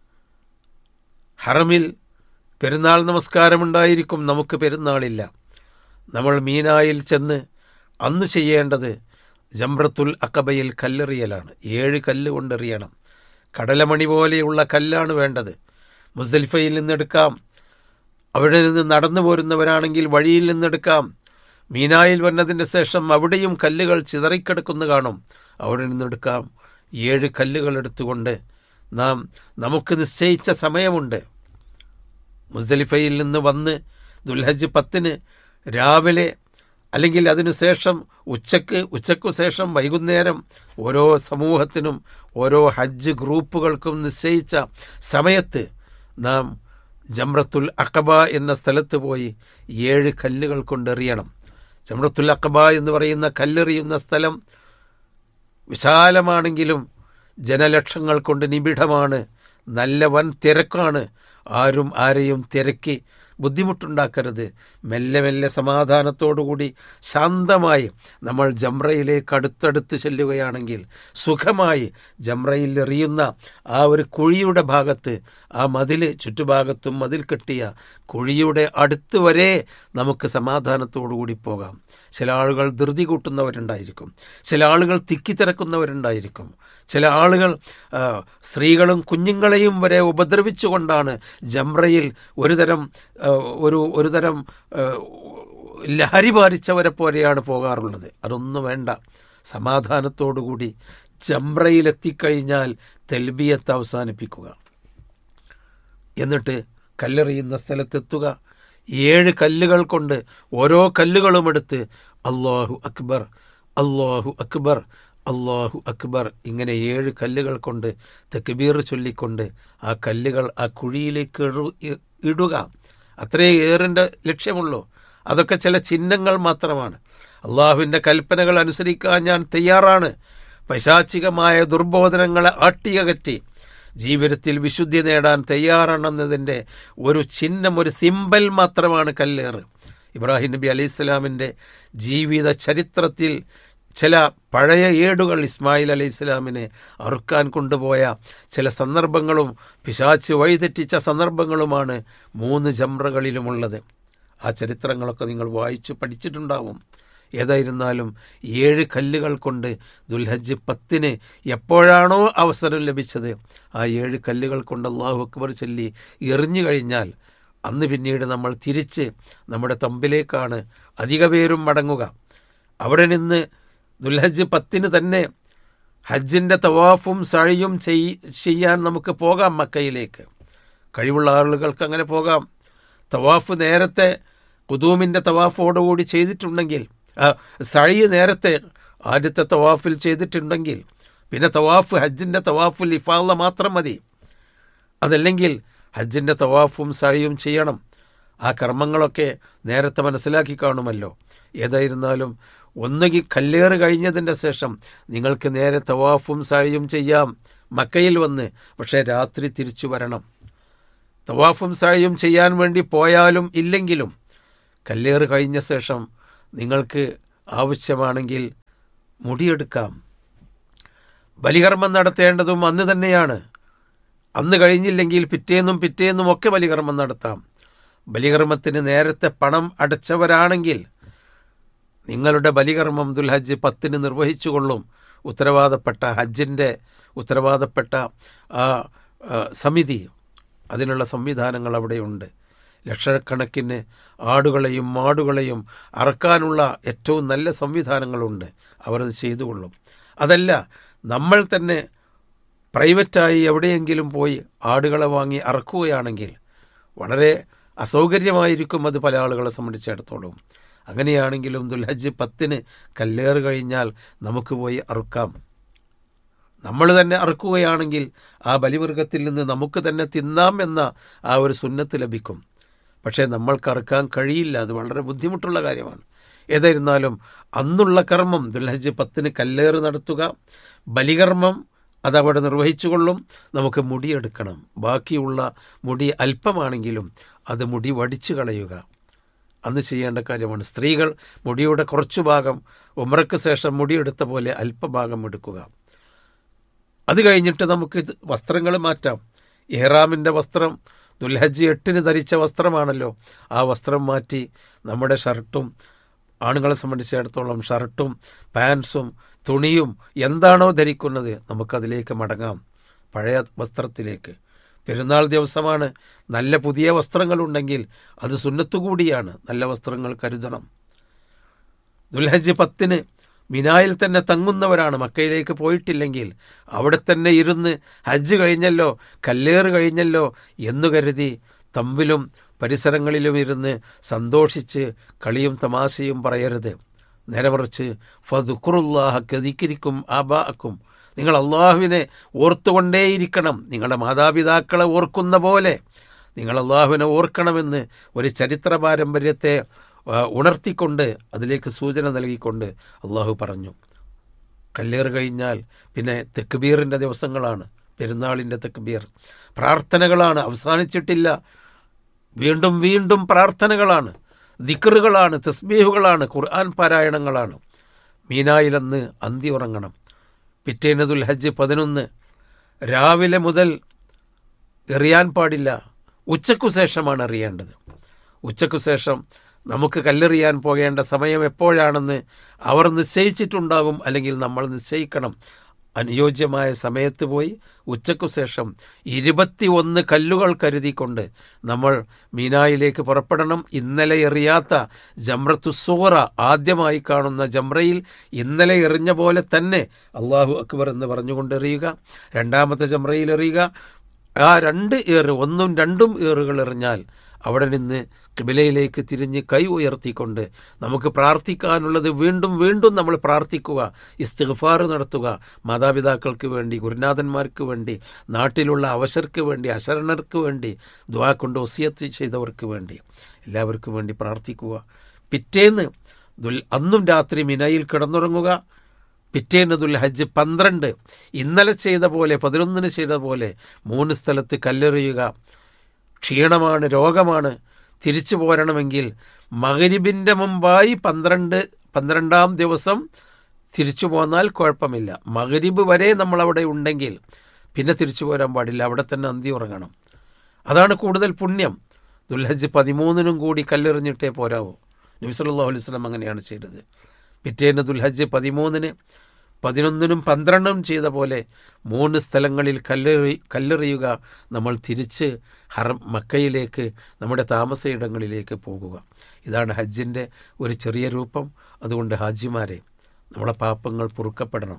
ഹറമിൽ പെരുന്നാൾ നമസ്കാരമുണ്ടായിരിക്കും, നമുക്ക് പെരുന്നാളില്ല. നമ്മൾ മീനായിൽ ചെന്ന് അന്ന് ചെയ്യേണ്ടത് ജംറത്തുൽ അഖബയിൽ കല്ലെറിയലാണ്. 7 കല്ല് കൊണ്ടെറിയണം. കടലമണി പോലെയുള്ള കല്ലാണ് വേണ്ടത്. മുസ്ദലിഫയിൽ നിന്നെടുക്കാം, അവിടെ നിന്ന് നടന്നു പോരുന്നവരാണെങ്കിൽ വഴിയിൽ നിന്നെടുക്കാം. മീനായിൽ വന്നതിന് ശേഷം അവിടെയും കല്ലുകൾ ചിതറിക്കിടക്കുന്നു കാണും, അവിടെ നിന്നെടുക്കാം. 7 കല്ലുകൾ എടുത്തുകൊണ്ട് നാം നമുക്ക് നിശ്ചയിച്ച സമയമുണ്ട്. മുസ്ദലിഫയിൽ നിന്ന് വന്ന് ദുൽഹജ്ജ് 10 രാവിലെ അല്ലെങ്കിൽ അതിനുശേഷം ഉച്ചയ്ക്കു ശേഷം വൈകുന്നേരം ഓരോ സമൂഹത്തിനും ഓരോ ഹജ്ജ് ഗ്രൂപ്പുകൾക്കും നിശ്ചയിച്ച സമയത്ത് നാം ജംറത്തുൽ അഖബ എന്ന സ്ഥലത്ത് പോയി 7 കല്ലുകൾ കൊണ്ടെറിയണം. ജംറത്തുൽ അഖബ എന്ന് പറയുന്ന കല്ലെറിയുന്ന സ്ഥലം വിശാലമാണെങ്കിലും ജനലക്ഷങ്ങൾ കൊണ്ട് നിബിഡമാണ്. നല്ല വൻ തിരക്കാണ്. ആരും ആരെയും തിരക്കി ബുദ്ധിമുട്ടുണ്ടാക്കരുത്. മെല്ലെ മെല്ലെ സമാധാനത്തോടുകൂടി ശാന്തമായി നമ്മൾ ജംറയിലേക്ക് അടുത്തടുത്ത് ചെല്ലുകയാണെങ്കിൽ സുഖമായി ജംറയിൽ എറിയുന്ന ആ ഒരു കുഴിയുടെ ഭാഗത്ത്, ആ ചുറ്റുഭാഗത്തും മതിൽ കെട്ടിയ കുഴിയുടെ അടുത്ത് വരെ നമുക്ക് സമാധാനത്തോടുകൂടി പോകാം. ചില ആളുകൾ ധൃതി കൂട്ടുന്നവരുണ്ടായിരിക്കും, ചില ആളുകൾ തിക്കിത്തിരക്കുന്നവരുണ്ടായിരിക്കും, ചില ആളുകൾ സ്ത്രീകളും കുഞ്ഞുങ്ങളെയും വരെ ഉപദ്രവിച്ചുകൊണ്ടാണ് ജംറയിൽ ഒരു തരം ലഹരി ബാധിച്ചവരെ പോലെയാണ് പോകാറുള്ളത്. അതൊന്നും വേണ്ട. സമാധാനത്തോടുകൂടി ജംറയിലെത്തിക്കഴിഞ്ഞാൽ തെൽബിയത്ത് അവസാനിപ്പിക്കുക. എന്നിട്ട് കല്ലെറിയുന്ന സ്ഥലത്തെത്തുക. 7 കല്ലുകൾ കൊണ്ട് ഓരോ കല്ലുകളും എടുത്ത് അല്ലാഹു അക്ബർ, അല്ലാഹു അക്ബർ, അല്ലാഹു അക്ബർ ഇങ്ങനെ 7 കല്ലുകൾ കൊണ്ട് തക്ബീർ ചൊല്ലിക്കൊണ്ട് ആ കല്ലുകൾ ആ കുഴിയിലേക്ക് ഇടുക. അത്രേ ഏറിൻ്റെ ലക്ഷ്യമുള്ളൂ. അതൊക്കെ ചില ചിഹ്നങ്ങൾ മാത്രമാണ്. അള്ളാഹുവിൻ്റെ കൽപ്പനകൾ അനുസരിക്കാൻ ഞാൻ തയ്യാറാണ്. പൈശാചികമായ ദുർബോധനങ്ങളെ ആട്ടിയകറ്റി ജീവിതത്തിൽ വിശുദ്ധി നേടാൻ തയ്യാറാണെന്നതിൻ്റെ ഒരു ചിഹ്നം, ഒരു സിമ്പൽ മാത്രമാണ് കല്ലേറ്. ഇബ്രാഹിം നബി അലൈഹിസ്സലാമിൻ്റെ ജീവിത ചരിത്രത്തിൽ ചില പഴയ ഏടുകൾ ഇസ്മായിൽ അലൈഹിസ്സലാമിനെ അറുക്കാൻ കൊണ്ടുപോയ ചില സന്ദർഭങ്ങളും പിശാച്ച് വഴിതെറ്റിച്ച സന്ദർഭങ്ങളുമാണ് 3 ജംറകളിലുമുള്ളത്. ആ ചരിത്രങ്ങളൊക്കെ നിങ്ങൾ വായിച്ച് പഠിച്ചിട്ടുണ്ടാവും. ഏതായിരുന്നാലും 7 കല്ലുകൾ കൊണ്ട് ദുൽഹജ്ജ് 10 എപ്പോഴാണോ അവസരം ലഭിച്ചത് ആ 7 കല്ലുകൾ കൊണ്ട് അല്ലാഹു അക്ബർ ചൊല്ലി എറിഞ്ഞു കഴിഞ്ഞാൽ അന്ന് പിന്നീട് നമ്മൾ തിരിച്ച് നമ്മുടെ തമ്പിലേക്കാണ് അധിക പേരും മടങ്ങുക. അവിടെ നിന്ന് ദുൽഹജ്ജ് 10 തന്നെ ഹജ്ജിൻ്റെ തവാഫും സഅയും ചെയ്യാൻ നമുക്ക് പോകാം. മക്കയിലേക്ക് കഴിവുള്ള ആളുകൾക്ക് അങ്ങനെ പോകാം. തവാഫ് നേരത്തെ ഖുദൂമിൻ്റെ തവാഫോടുകൂടി ചെയ്തിട്ടുണ്ടെങ്കിൽ, സഅയ് നേരത്തെ ആദ്യത്തെ തവാഫിൽ ചെയ്തിട്ടുണ്ടെങ്കിൽ പിന്നെ തവാഫ് ഹജ്ജിൻ്റെ തവാഫുൽ ഇഫാദ മാത്രം മതി. അതല്ലെങ്കിൽ ഹജ്ജിൻ്റെ തവാഫും സഅയും ചെയ്യണം. ആ കർമ്മങ്ങളൊക്കെ നേരത്തെ മനസ്സിലാക്കി കാണുമല്ലോ. ഏതായിരുന്നാലും ഒന്നുകിൽ കല്ലേറ് കഴിഞ്ഞതിൻ്റെ ശേഷം നിങ്ങൾക്ക് നേരെ തവാഫും സഅയും ചെയ്യാം മക്കയിൽ വന്ന്, പക്ഷേ രാത്രി തിരിച്ചു വരണം. തവാഫും സഅയും ചെയ്യാൻ വേണ്ടി പോയാലും ഇല്ലെങ്കിലും കല്ലേറ് കഴിഞ്ഞ ശേഷം നിങ്ങൾക്ക് ആവശ്യമാണെങ്കിൽ മുടിയെടുക്കാം. ബലികർമ്മം നടത്തേണ്ടതും അന്ന് തന്നെയാണ്. അന്ന് കഴിഞ്ഞില്ലെങ്കിൽ പിറ്റേന്നും ഒക്കെ ബലികർമ്മം നടത്താം. ബലികർമ്മത്തിന് നേരത്തെ പണം അടച്ചവരാണെങ്കിൽ നിങ്ങളുടെ ബലികർമ്മം ദുൽഹജ്ജ് 10 നിർവഹിച്ചുകൊള്ളും. ഉത്തരവാദപ്പെട്ട ഹജ്ജിൻ്റെ ഉത്തരവാദപ്പെട്ട ആ സമിതി, അതിനുള്ള സംവിധാനങ്ങൾ അവിടെയുണ്ട്. ലക്ഷക്കണക്കിന് ആടുകളെയും മാടുകളെയും അറക്കാനുള്ള ഏറ്റവും നല്ല സംവിധാനങ്ങളുണ്ട്. അവരത് ചെയ്തുകൊള്ളും. അതല്ല, നമ്മൾ തന്നെ പ്രൈവറ്റായി എവിടെയെങ്കിലും പോയി ആടുകളെ വാങ്ങി അറക്കുകയാണെങ്കിൽ വളരെ അസൗകര്യമായിരിക്കും അത് പല ആളുകളെ സംബന്ധിച്ചിടത്തോളം. അങ്ങനെയാണെങ്കിലും ദുൽഹജ്ജ് 10 കല്ലേറ് കഴിഞ്ഞാൽ നമുക്ക് പോയി അറുക്കാം. നമ്മൾ തന്നെ അറുക്കുകയാണെങ്കിൽ ആ ബലിമൃഗത്തിൽ നിന്ന് നമുക്ക് തന്നെ തിന്നാം എന്ന ആ ഒരു സുന്നത്ത് ലഭിക്കും. പക്ഷേ നമ്മൾക്ക് അറുക്കാൻ കഴിയില്ല. അത് വളരെ ബുദ്ധിമുട്ടുള്ള കാര്യമാണ്. ഏതായിരുന്നാലും അന്നുള്ള കർമ്മം ദുൽഹജ്ജ് 10 കല്ലേറ് നടത്തുക, ബലികർമ്മം അതവിടെ നിർവഹിച്ചുകൊള്ളും. നമുക്ക് മുടിയെടുക്കണം. ബാക്കിയുള്ള മുടി അല്പമാണെങ്കിലും അത് മുടി വടിച്ചു കളയുക അന്ന് ചെയ്യേണ്ട കാര്യമാണ്. സ്ത്രീകൾ മുടിയുടെ കുറച്ചു ഭാഗം ഉംറയ്ക്ക് ശേഷം മുടിയെടുത്ത പോലെ അല്പഭാഗം എടുക്കുക. അത് കഴിഞ്ഞിട്ട് നമുക്ക് വസ്ത്രങ്ങൾ മാറ്റാം. ഇഹ്റാമിൻ്റെ വസ്ത്രം ദുൽഹജ്ജ് 8 ധരിച്ച വസ്ത്രമാണല്ലോ. ആ വസ്ത്രം മാറ്റി നമ്മുടെ ഷർട്ടും, ആണുങ്ങളെ സംബന്ധിച്ചിടത്തോളം ഷർട്ടും പാൻസും തുണിയും എന്താണോ ധരിക്കുന്നത് നമുക്കതിലേക്ക് മടങ്ങാം, പഴയ വസ്ത്രത്തിലേക്ക്. പെരുന്നാൾ ദിവസമാണ്. നല്ല പുതിയ വസ്ത്രങ്ങളുണ്ടെങ്കിൽ അത് സുന്നത്തുകൂടിയാണ്. നല്ല വസ്ത്രങ്ങൾ കരുതണം. ദുൽഹജ്ജ് 10 മിനായിൽ തന്നെ തങ്ങുന്നവരാണ്. മക്കയിലേക്ക് പോയിട്ടില്ലെങ്കിൽ അവിടെ തന്നെ ഇരുന്ന് ഹജ്ജ് കഴിഞ്ഞല്ലോ, കല്ലേറ് കഴിഞ്ഞല്ലോ എന്നു കരുതി തമ്പിലും പരിസരങ്ങളിലും ഇരുന്ന് സന്തോഷിച്ച് കളിയും തമാശയും പറയരുത്. നേരെ മറിച്ച് ഫദ്കുറുല്ലാഹ കദിക്രിക്കും ആബാഅക്കും, നിങ്ങൾ അള്ളാഹുവിനെ ഓർത്തുകൊണ്ടേയിരിക്കണം. നിങ്ങളുടെ മാതാപിതാക്കളെ ഓർക്കുന്ന പോലെ നിങ്ങൾ അള്ളാഹുവിനെ ഓർക്കണമെന്ന് ഒരു ചരിത്ര പാരമ്പര്യത്തെ ഉണർത്തിക്കൊണ്ട് അതിലേക്ക് സൂചന നൽകിക്കൊണ്ട് അള്ളാഹു പറഞ്ഞു. കല്ലേറ് കഴിഞ്ഞാൽ പിന്നെ തക്ബീറിൻ്റെ ദിവസങ്ങളാണ്. പെരുന്നാളിൻ്റെ തക്ബീർ പ്രാർത്ഥനകളാണ്, അവസാനിച്ചിട്ടില്ല. വീണ്ടും വീണ്ടും പ്രാർത്ഥനകളാണ്, ദിക്റുകളാണ്, തസ്ബീഹുകളാണ്, ഖുർആൻ പാരായണങ്ങളാണ്. മീനായിലന്ന് അന്തി ഉറങ്ങണം. പിറ്റേന്ന് ദുൽഹജ്ജ് 11 രാവിലെ മുതൽ എറിയാൻ പാടില്ല. ഉച്ചയ്ക്കു ശേഷമാണ് എറിയേണ്ടത്. ഉച്ചയ്ക്കു ശേഷം നമുക്ക് കല്ലെറിയാൻ പോകേണ്ട സമയം എപ്പോഴാണെന്ന് അവർ നിശ്ചയിച്ചിട്ടുണ്ടാകും, അല്ലെങ്കിൽ നമ്മൾ നിശ്ചയിക്കണം. അനുയോജ്യമായ സമയത്ത് പോയി ഉച്ചയ്ക്കു ശേഷം 21 കല്ലുകൾ കരുതിക്കൊണ്ട് നമ്മൾ മീനായിലേക്ക് പുറപ്പെടണം. ഇന്നലെ എറിയാത്ത ജംറത്തുസ്സൂറ, ആദ്യമായി കാണുന്ന ജംറയിൽ ഇന്നലെ എറിഞ്ഞ പോലെ തന്നെ അള്ളാഹു അക്ബർ എന്ന് പറഞ്ഞുകൊണ്ട് എറിയുക. രണ്ടാമത്തെ ജംറയിൽ എറിയുക. ആ 2 ഏറ്, 1ഉം 2ഉം ഏറുകൾ എറിഞ്ഞാൽ അവിടെ നിന്ന് ഖിബലയിലേക്ക് തിരിഞ്ഞ് കൈ ഉയർത്തിക്കൊണ്ട് നമുക്ക് പ്രാർത്ഥിക്കാനുള്ളത് വീണ്ടും വീണ്ടും നമ്മൾ പ്രാർത്ഥിക്കുക, ഇസ്തിഗ്ഫാർ നടത്തുക. മാതാപിതാക്കൾക്ക് വേണ്ടി, ഗുരുനാഥന്മാർക്ക് വേണ്ടി, നാട്ടിലുള്ള അവശർക്ക് വേണ്ടി, അശരണർക്ക് വേണ്ടി, ദുആ കൊണ്ട് വസിയത്ത് ചെയ്തവർക്ക് വേണ്ടി, എല്ലാവർക്കും വേണ്ടി പ്രാർത്ഥിക്കുക. പിറ്റേന്ന് അന്നും രാത്രി മിനയിൽ കിടന്നുറങ്ങുക. പിറ്റേന്ന് ദുൽഹജ്ജ് 12 ഇന്നലെ ചെയ്ത പോലെ, 11 ചെയ്ത പോലെ 3 സ്ഥലത്ത് കല്ലെറിയുക. ക്ഷീണമാണ്, രോഗമാണ്, തിരിച്ചു പോരണമെങ്കിൽ മഗ്രിബിൻ്റെ മുമ്പായി 12-ാം ദിവസം തിരിച്ചു പോന്നാൽ കുഴപ്പമില്ല. മഗ്രിബ് വരെ നമ്മളവിടെ ഉണ്ടെങ്കിൽ പിന്നെ തിരിച്ചു പോരാൻ പാടില്ല. അവിടെ തന്നെ അന്തി ഉറങ്ങണം. അതാണ് കൂടുതൽ പുണ്യം. ദുൽഹജ്ജ് 13 കൂടി കല്ലെറിഞ്ഞിട്ടേ പോരാവൂ. നബി സല്ലല്ലാഹു അലൈഹി വസല്ലം അങ്ങനെയാണ് ചെയ്തത്. പിറ്റേന്ന് ദുൽഹജ്ജ് 13, 11, 12 ചെയ്ത പോലെ 3 സ്ഥലങ്ങളിൽ കല്ലെറിയുക. നമ്മൾ തിരിച്ച് മക്കയിലേക്ക്, നമ്മുടെ താമസയിടങ്ങളിലേക്ക് പോകുക. ഇതാണ് ഹജ്ജിൻ്റെ ഒരു ചെറിയ രൂപം. അതുകൊണ്ട് ഹാജിമാരെ, നമ്മളെ പാപങ്ങൾ പൊറുക്കപ്പെടണം.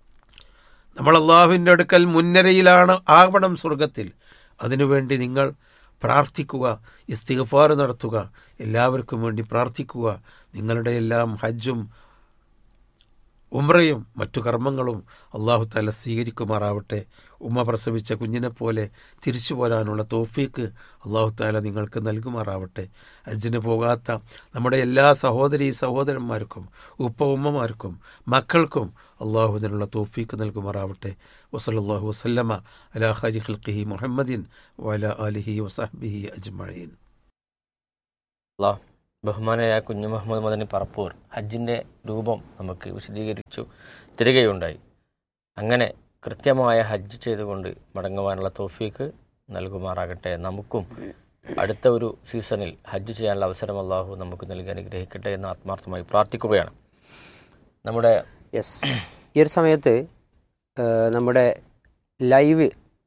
നമ്മൾ അള്ളാഹുവിൻ്റെ അടുക്കൽ മുൻനിരയിലാണ് ആവണം സ്വർഗത്തിൽ. അതിനുവേണ്ടി നിങ്ങൾ പ്രാർത്ഥിക്കുക, ഇസ്തിഗ്ഫാർ നടത്തുക, എല്ലാവർക്കും വേണ്ടി പ്രാർത്ഥിക്കുക. നിങ്ങളുടെ എല്ലാം ഹജ്ജും ഉംറയും മറ്റു കർമ്മങ്ങളും അള്ളാഹു തആല സ്വീകരിക്കുമാറാവട്ടെ. ഉമ്മ പ്രസവിച്ച കുഞ്ഞിനെ പോലെ തിരിച്ചു പോരാനുള്ള തൗഫീക്ക് അള്ളാഹു തആല നിങ്ങൾക്ക് നൽകുമാറാവട്ടെ. ഹജ്ജിന് പോകാത്ത നമ്മുടെ എല്ലാ സഹോദരീ സഹോദരന്മാർക്കും ഉമ്മമാർക്കും മക്കൾക്കും അള്ളാഹു അതിനുള്ള തൗഫീക്ക് നൽകുമാറാവട്ടെ. വസല്ലല്ലാഹു വസല്ലമ അലാ ഖൈരി ഖൽഖിഹി മുഹമ്മദിൻ വഅലാ ആലിഹി വസഹ്ബിഹി അജ്മഈൻ. ബഹുമാനായ കുഞ്ഞു മുഹമ്മദ് മദനി പറപ്പൂർ ഹജ്ജിൻ്റെ രൂപം നമുക്ക് വിശദീകരിച്ചു തരികയുണ്ടായി. അങ്ങനെ കൃത്യമായ ഹജ്ജ് ചെയ്തുകൊണ്ട് മടങ്ങുവാനുള്ള തൗഫീക്ക് നൽകുമാറാകട്ടെ. നമുക്കും അടുത്ത ഒരു സീസണിൽ ഹജ്ജ് ചെയ്യാനുള്ള അവസരം അള്ളാഹു നമുക്ക് നൽകി അനുഗ്രഹിക്കട്ടെ എന്ന് ആത്മാർത്ഥമായി പ്രാർത്ഥിക്കുകയാണ്. നമ്മുടെ ഈ ഒരു സമയത്ത് നമ്മുടെ ലൈവ്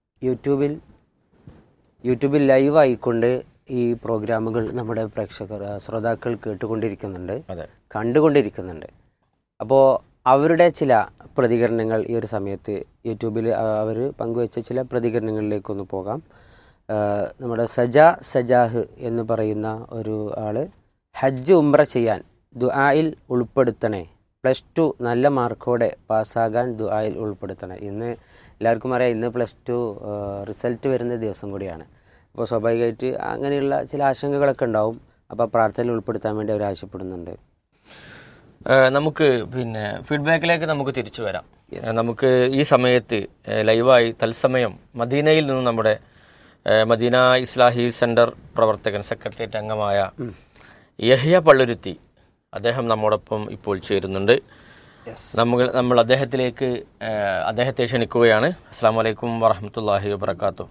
യൂട്യൂബിൽ ലൈവ് ആയിക്കൊണ്ട് ഈ പ്രോഗ്രാമുകൾ നമ്മുടെ പ്രേക്ഷകർ ശ്രോതാക്കൾ കേട്ടുകൊണ്ടിരിക്കുന്നുണ്ട്, കണ്ടുകൊണ്ടിരിക്കുന്നുണ്ട്. അപ്പോൾ അവരുടെ ചില പ്രതികരണങ്ങൾ ഈ ഒരു സമയത്ത് യൂട്യൂബിൽ അവർ പങ്കുവെച്ച ചില പ്രതികരണങ്ങളിലേക്കൊന്ന് പോകാം. നമ്മുടെ സജാഹ് എന്ന് പറയുന്ന ഒരു ആൾ, ഹജ്ജ് ഉംറ ചെയ്യാൻ ദുആയിൽ ഉൾപ്പെടുത്തണേ, +2 നല്ല മാർക്കോടെ പാസ്സാകാൻ ദുആയിൽ ഉൾപ്പെടുത്തണേ. ഇന്ന് എല്ലാവർക്കും അറിയാം, ഇന്ന് +2 റിസൾട്ട് വരുന്ന ദിവസം കൂടിയാണ്. അപ്പോൾ സ്വാഭാവികമായിട്ട് അങ്ങനെയുള്ള ചില ആശങ്കകളൊക്കെ ഉണ്ടാവും. അപ്പോൾ പ്രാർത്ഥനയിൽ ഉൾപ്പെടുത്താൻ വേണ്ടി അവർ ആവശ്യപ്പെടുന്നുണ്ട്. നമുക്ക് പിന്നെ ഫീഡ്ബാക്കിലേക്ക് നമുക്ക് തിരിച്ചു വരാം. നമുക്ക് ഈ സമയത്ത് ലൈവായി തത്സമയം മദീനയിൽ നിന്നും നമ്മുടെ മദീന ഇസ്ലാഹി സെൻറ്റർ പ്രവർത്തകൻ സെക്രട്ടേറിയറ്റ് അംഗമായ യഹ്യ പള്ളുരുത്തി അദ്ദേഹം നമ്മോടൊപ്പം ഇപ്പോൾ ചേരുന്നുണ്ട്. നമ്മൾ അദ്ദേഹത്തെ ക്ഷണിക്കുകയാണ്. അസ്സലാമു അലൈക്കും വറഹ്മത്തുള്ളാഹി വബറകാതുഹു.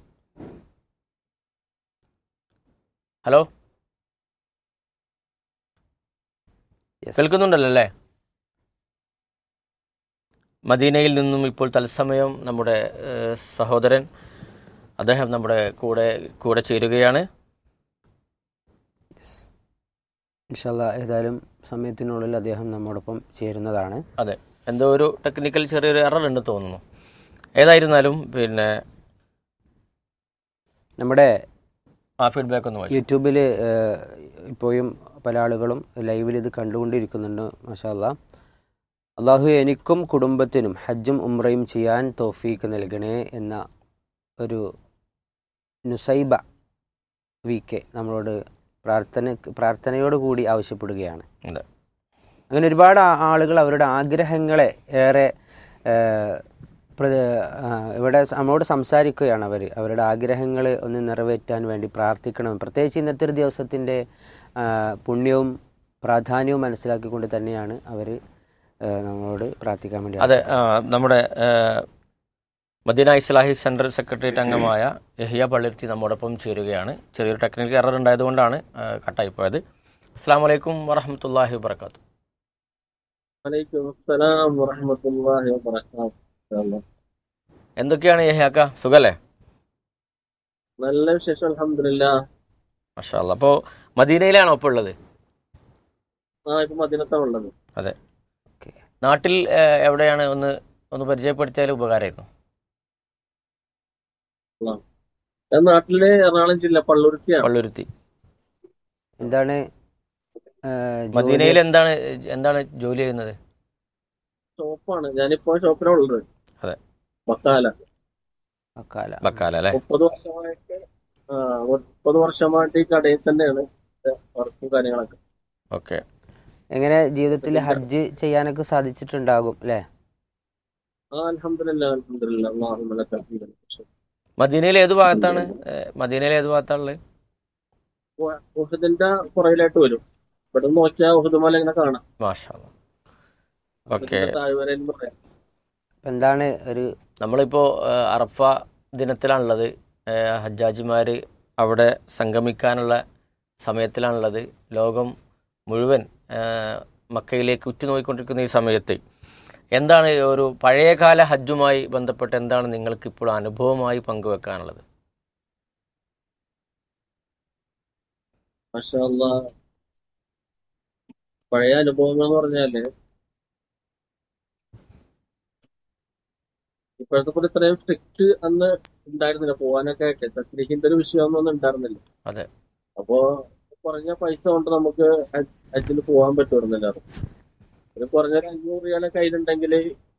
ഹലോ, കേൾക്കുന്നുണ്ടല്ലോ അല്ലേ? മദീനയിൽ നിന്നും ഇപ്പോൾ തത്സമയം നമ്മുടെ സഹോദരൻ അദ്ദേഹം നമ്മുടെ കൂടെ ചേരുകയാണ്. ഇൻഷാ അല്ലാഹ് ഏതായാലും സമയത്തിനുള്ളിൽ അദ്ദേഹം നമ്മോടൊപ്പം ചേരുന്നതാണ്. അതെ, എന്തോ ഒരു ടെക്നിക്കൽ ചെറിയൊരു എറർ ഉണ്ട് തോന്നുന്നു. ഏതായിരുന്നാലും പിന്നെ നമ്മുടെ ഫീഡ്ബാക്ക് ഒന്ന് യൂട്യൂബിൽ ഇപ്പോഴും പല ആളുകളും ലൈവിൽ ഇത് കണ്ടുകൊണ്ടിരിക്കുന്നുണ്ട്. മാഷാ അല്ലാഹ്. അള്ളാഹു എനിക്കും കുടുംബത്തിനും ഹജ്ജും ഉംറയും ചെയ്യാൻ തൗഫീക്ക് നൽകണേ എന്ന ഒരു നുസൈബ VK നമ്മളോട് പ്രാർത്ഥനയോട് കൂടി ആവശ്യപ്പെടുകയാണ്. അങ്ങനെ ഒരുപാട് ആളുകൾ അവരുടെ ആഗ്രഹങ്ങളെ ഏറെ ഇവിടെ നമ്മളോട് സംസാരിക്കുകയാണ്. അവരുടെ ആഗ്രഹങ്ങൾ ഒന്ന് നിറവേറ്റാൻ വേണ്ടി പ്രാർത്ഥിക്കണം. പ്രത്യേകിച്ച് ഇന്നത്തെ ഒരു ദിവസത്തിൻ്റെ പുണ്യവും പ്രാധാന്യവും മനസ്സിലാക്കിക്കൊണ്ട് തന്നെയാണ് അവർ നമ്മളോട് പ്രാർത്ഥിക്കാൻ വേണ്ടി. അതെ, നമ്മുടെ മദീന ഇസ്ലാഹി സെൻട്രൽ സെക്രട്ടേറിയറ്റ് അംഗമായ യഹ്യ പള്ളുരുത്തി നമ്മോടൊപ്പം ചേരുകയാണ്. ചെറിയൊരു ടെക്നിക്കൽ എറർ ഉണ്ടായതുകൊണ്ടാണ് കട്ടായിപ്പോയത്. അസ്സലാമു അലൈക്കും വറഹ്മത്തുള്ളാഹി വബറകാതുഹു. എന്തൊക്കെയാണ് യഹ്യാക്ക, സുഖല്ലേ? നല്ല വിശേഷം, അൽഹംദുലില്ലാഹ്. മാഷാ അല്ലാഹ്. അപ്പോൾ മദീനയിലാണോ ഇപ്പോൾ ഉള്ളത്? ഇപ്പൊ മദീനത്താണ് ഉള്ളത്. അതെ. നാട്ടിൽ എവിടെയാണ്? ഒന്ന് പരിചയപ്പെടുത്തിയാൽ ഉപകാരമായിരുന്നു. നാട്ടിലെ എറണാകുളം ജില്ല പള്ളുരുത്തി. എന്താണ് മദീനയിൽ എന്താണ് ജോലി ചെയ്യുന്നത്? ഷോപ്പാണ്. ഞാനിപ്പോ ഷോപ്പിനുള്ളത്. അതെ, ബക്കാല അല്ലേ? 30 വർഷമായിട്ട് ഈ കടയിൽ തന്നെയാണ് വർക്കും കാര്യങ്ങളൊക്കെ. ഓക്കെ. എങ്ങനെ ജീവിതത്തിൽ ഹജ്ജ് ചെയ്യാനൊക്കെ സാധിച്ചിട്ടുണ്ടാകും അല്ലേ? അൽഹംദുലില്ലാഹ്. മദീനയിൽ ഏത് ഭാഗത്താണുള്ളത്? ഉഹദിന്റെ പുറകിലായിട്ട് വരും. ഇവിടെ നോക്കിയാൽ ഉഹദ് മല ഇങ്ങനെ കാണാം. മാഷാ അല്ലാഹ്. ഓക്കെ. എന്താണ് നമ്മളിപ്പോ അറഫ ദിനത്തിലാണുള്ളത്. ഹജ്ജാജിമാർ അവിടെ സംഗമിക്കാനുള്ള സമയത്തിലാണുള്ളത്. ലോകം മുഴുവൻ മക്കയിലേക്ക് ഉറ്റുനോക്കിക്കൊണ്ടിരിക്കുന്ന ഈ സമയത്ത് എന്താണ് ഒരു പഴയകാല ഹജ്ജുമായി ബന്ധപ്പെട്ട് എന്താണ് നിങ്ങൾക്ക് ഇപ്പോൾ അനുഭവമായി പങ്കുവെക്കാനുള്ളത്? മാഷാ അല്ലാഹ്. പഴയ അനുഭവങ്ങൾ എന്ന് പറഞ്ഞാല് ഇപ്പോഴത്തെ പോലെ ഇത്രയും സ്ട്രിക്റ്റ് അന്ന് ഉണ്ടായിരുന്നില്ല. പോകാനൊക്കെ ആയിട്ട് തസ്രീഹിന്റെ ഒരു വിഷയമൊന്നും ഉണ്ടായിരുന്നില്ല. അതെ. അപ്പോ കുറഞ്ഞ പൈസ കൊണ്ട് നമുക്ക് ഹജ്ജിന് പോകാൻ പറ്റുമായിരുന്നില്ല. ഒരു കുറഞ്ഞൊരു 500 റിയാലെ കയ്യിലുണ്ടെങ്കിൽ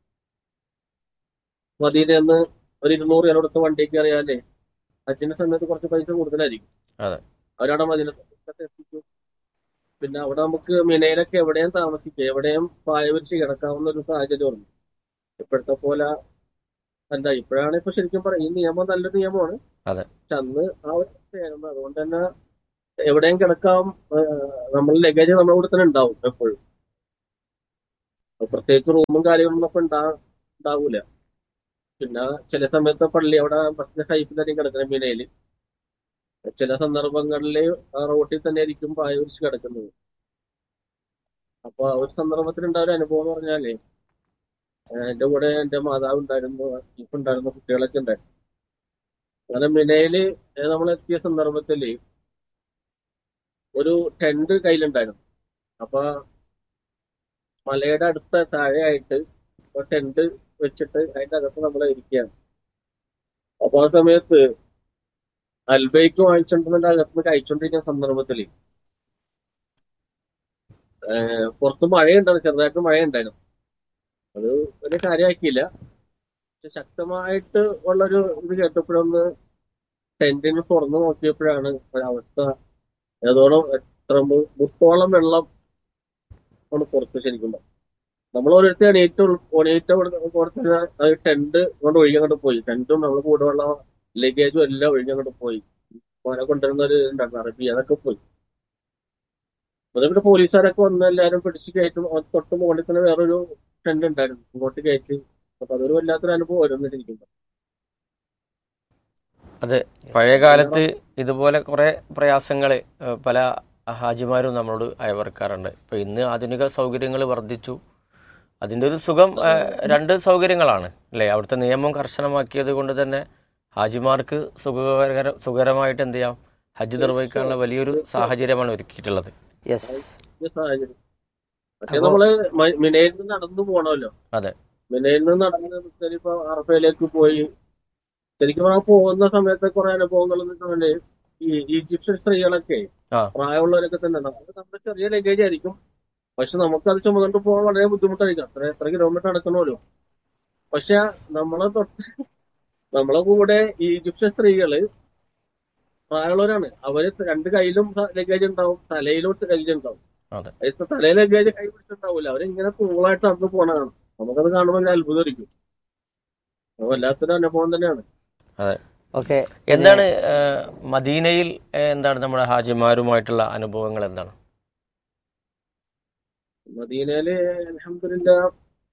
മദീനന്ന് ഒരു 200 റിയാൽ കൊടുത്ത് വണ്ടി കയറിയാലേ ഹജ്ജിന്റെ സമയത്ത് കുറച്ച് പൈസ കൂടുതലായിരിക്കും. അതെ. അവരവിടെ മദീനത്ത് എത്തിക്കും. പിന്നെ അവിടെ നമുക്ക് മിനയിലൊക്കെ എവിടെയും താമസിക്കാം, എവിടെയും പായ വിരിച്ച് കിടക്കാവുന്ന ഒരു സാഹചര്യം ഉണ്ട്. ഇപ്പോഴത്തെ പോലെ അല്ല. ഇപ്പോഴാണ് ഇപ്പൊ ശരിക്കും പറയാം ഈ നിയമം നല്ലൊരു നിയമമാണ്. അതെ. പക്ഷെ അന്ന് ആ ഒരു അവസ്ഥയായിരുന്നു. അതുകൊണ്ട് തന്നെ എവിടെയും കിടക്കാം. നമ്മൾ ലഗേജ് നമ്മുടെ കൂടെ തന്നെ ഉണ്ടാവും എപ്പോഴും. പ്രത്യേകിച്ച് റൂമും കാര്യങ്ങളൊന്നും ഇപ്പൊ ഉണ്ടാവൂല. പിന്നെ ചില സമയത്ത് പള്ളി അവിടെ ബസ്സിന്റെ ടൈപ്പിൽ തന്നെ കിടക്കുന്നത് മിനയില്. ചില സന്ദർഭങ്ങളിൽ റോട്ടിൽ തന്നെ ആയിരിക്കും പായ വിരിച്ച് കിടക്കുന്നത്. അപ്പൊ ആ ഒരു സന്ദർഭത്തിൽ ഉണ്ടായ അനുഭവം എന്ന് പറഞ്ഞാലേ, എന്റെ കൂടെ എന്റെ മാതാവ് ഉണ്ടായിരുന്നു, ഉണ്ടായിരുന്ന കുട്ടികളൊക്കെ ഉണ്ടായിരുന്നു. അങ്ങനെ മിനയില് നമ്മൾ എത്തിയ സന്ദർഭത്തില് ഒരു ടെന്റ് കയ്യിലുണ്ടായിരുന്നു. അപ്പൊ മലയുടെ അടുത്ത താഴെയായിട്ട് ഒരു ടെന്റ് വെച്ചിട്ട് അതിന്റെ അകത്ത് നമ്മൾ ഇരിക്കുകയാണ്. അപ്പൊ ആ സമയത്ത് അൽബൈക്ക് വാങ്ങിച്ചോണ്ടിരുന്ന അകത്ത് കഴിച്ചോണ്ടിരിക്കുന്ന സന്ദർഭത്തില് പുറത്ത് മഴയുണ്ടായിരുന്നു, ചെറുതായിട്ട് മഴയുണ്ടായിരുന്നു. അത് വലിയ കാര്യമാക്കിയില്ല. പക്ഷെ ശക്തമായിട്ട് ഉള്ളൊരു ഇത് കേട്ടപ്പോഴൊന്ന് ടെന്റിന് തുറന്നു നോക്കിയപ്പോഴാണ് ഒരവസ്ഥ. ഏതോളം എത്ര മുട്ടോളം വെള്ളം ആണ് പുറത്ത്. ശരിക്കും നമ്മൾ ഓരോരുത്തർ എണീറ്റ കൊടുത്ത ടെന്റ് കൊണ്ട് ഒഴുകി പോയി. ടെന്റും നമ്മൾ കൂടെയുള്ള ലഗേജും എല്ലാം ഒഴുകി പോയി. മോനെ കൊണ്ടുവരുന്ന ഒരു ഉണ്ടായിരുന്നു അറബി, അതൊക്കെ പോയി. അതുകൊണ്ട് പോലീസുകാരൊക്കെ വന്ന് എല്ലാവരും പിടിച്ച് കയറ്റും. തൊട്ട് മുകളിൽ തന്നെ വേറൊരു ടെന്റ് ഉണ്ടായിരുന്നു, ഇങ്ങോട്ട് കയറ്റി. അപ്പൊ അതൊരു വല്ലാത്തൊരു അനുഭവം വരുന്നിരിക്കുന്നു. അതെ. പഴയ കാലത്ത് ഇതുപോലെ കുറെ പ്രയാസങ്ങൾ പല ഹാജിമാരും നമ്മളോട് അയവർക്കാറുണ്ട്. ഇപ്പൊ ഇന്ന് ആധുനിക സൗകര്യങ്ങൾ വർദ്ധിച്ചു. അതിൻ്റെ ഒരു സുഖം രണ്ട് സൗകര്യങ്ങളാണ് അല്ലേ. അവിടുത്തെ നിയമം കർശനമാക്കിയത് കൊണ്ട് തന്നെ ഹാജിമാർക്ക് സുഖകരമായിട്ട് എന്ത് ചെയ്യാം, ഹജ്ജ് നിർവഹിക്കാനുള്ള വലിയൊരു സാഹചര്യമാണ് ഒരുക്കിയിട്ടുള്ളത്. സാഹചര്യം പക്ഷെ നമ്മള് മിനയിൽ നിന്ന് നടന്നു പോകണമല്ലോ. അതെ. മിനയിൽ നിന്ന് നടന്ന് ഇപ്പൊ അറഫയിലേക്ക് പോയി. ശരിക്കും പറഞ്ഞാൽ പോകുന്ന സമയത്ത് കുറെ അനുഭവങ്ങൾ എന്ന് വെച്ചാല് ഈ ഈജിപ്ഷ്യൻ സ്ത്രീകളൊക്കെ പ്രായമുള്ളവരൊക്കെ തന്നെ നമ്മുടെ ചെറിയ ലഗേജ് ആയിരിക്കും. പക്ഷെ നമുക്കത് ചുമന്നുകൊണ്ട് പോകാൻ വളരെ ബുദ്ധിമുട്ടായിരിക്കും. എത്ര കിലോമീറ്റർ നടക്കണമല്ലോ. പക്ഷെ നമ്മളെ കൂടെ ഈജിപ്ഷ്യൻ സ്ത്രീകള് പ്രായമുള്ളവരാണ്. അവര് 2 കയ്യിലും ലഗേജ് ഉണ്ടാവും, തലയിലോട്ട് ലഗേജ് ഉണ്ടാവും. തലയിൽ ലഗേജ് കൈ പിടിച്ചിട്ടുണ്ടാവില്ല. അവരിങ്ങനെ കൂളായിട്ട് നടന്നു പോണതാണ്. നമുക്കത് കാണുമ്പോൾ അത്ഭുതമായിരിക്കും. വല്ലാത്തൊരു അനുഭവം തന്നെയാണ്. അതെ. എന്താണ് മദീനയിൽ എന്താണ് നമ്മുടെ ഹാജിമാരുമായിട്ടുള്ള അനുഭവങ്ങൾ എന്താണ്? മദീനയില് അൽഹംദുലില്ലാഹ്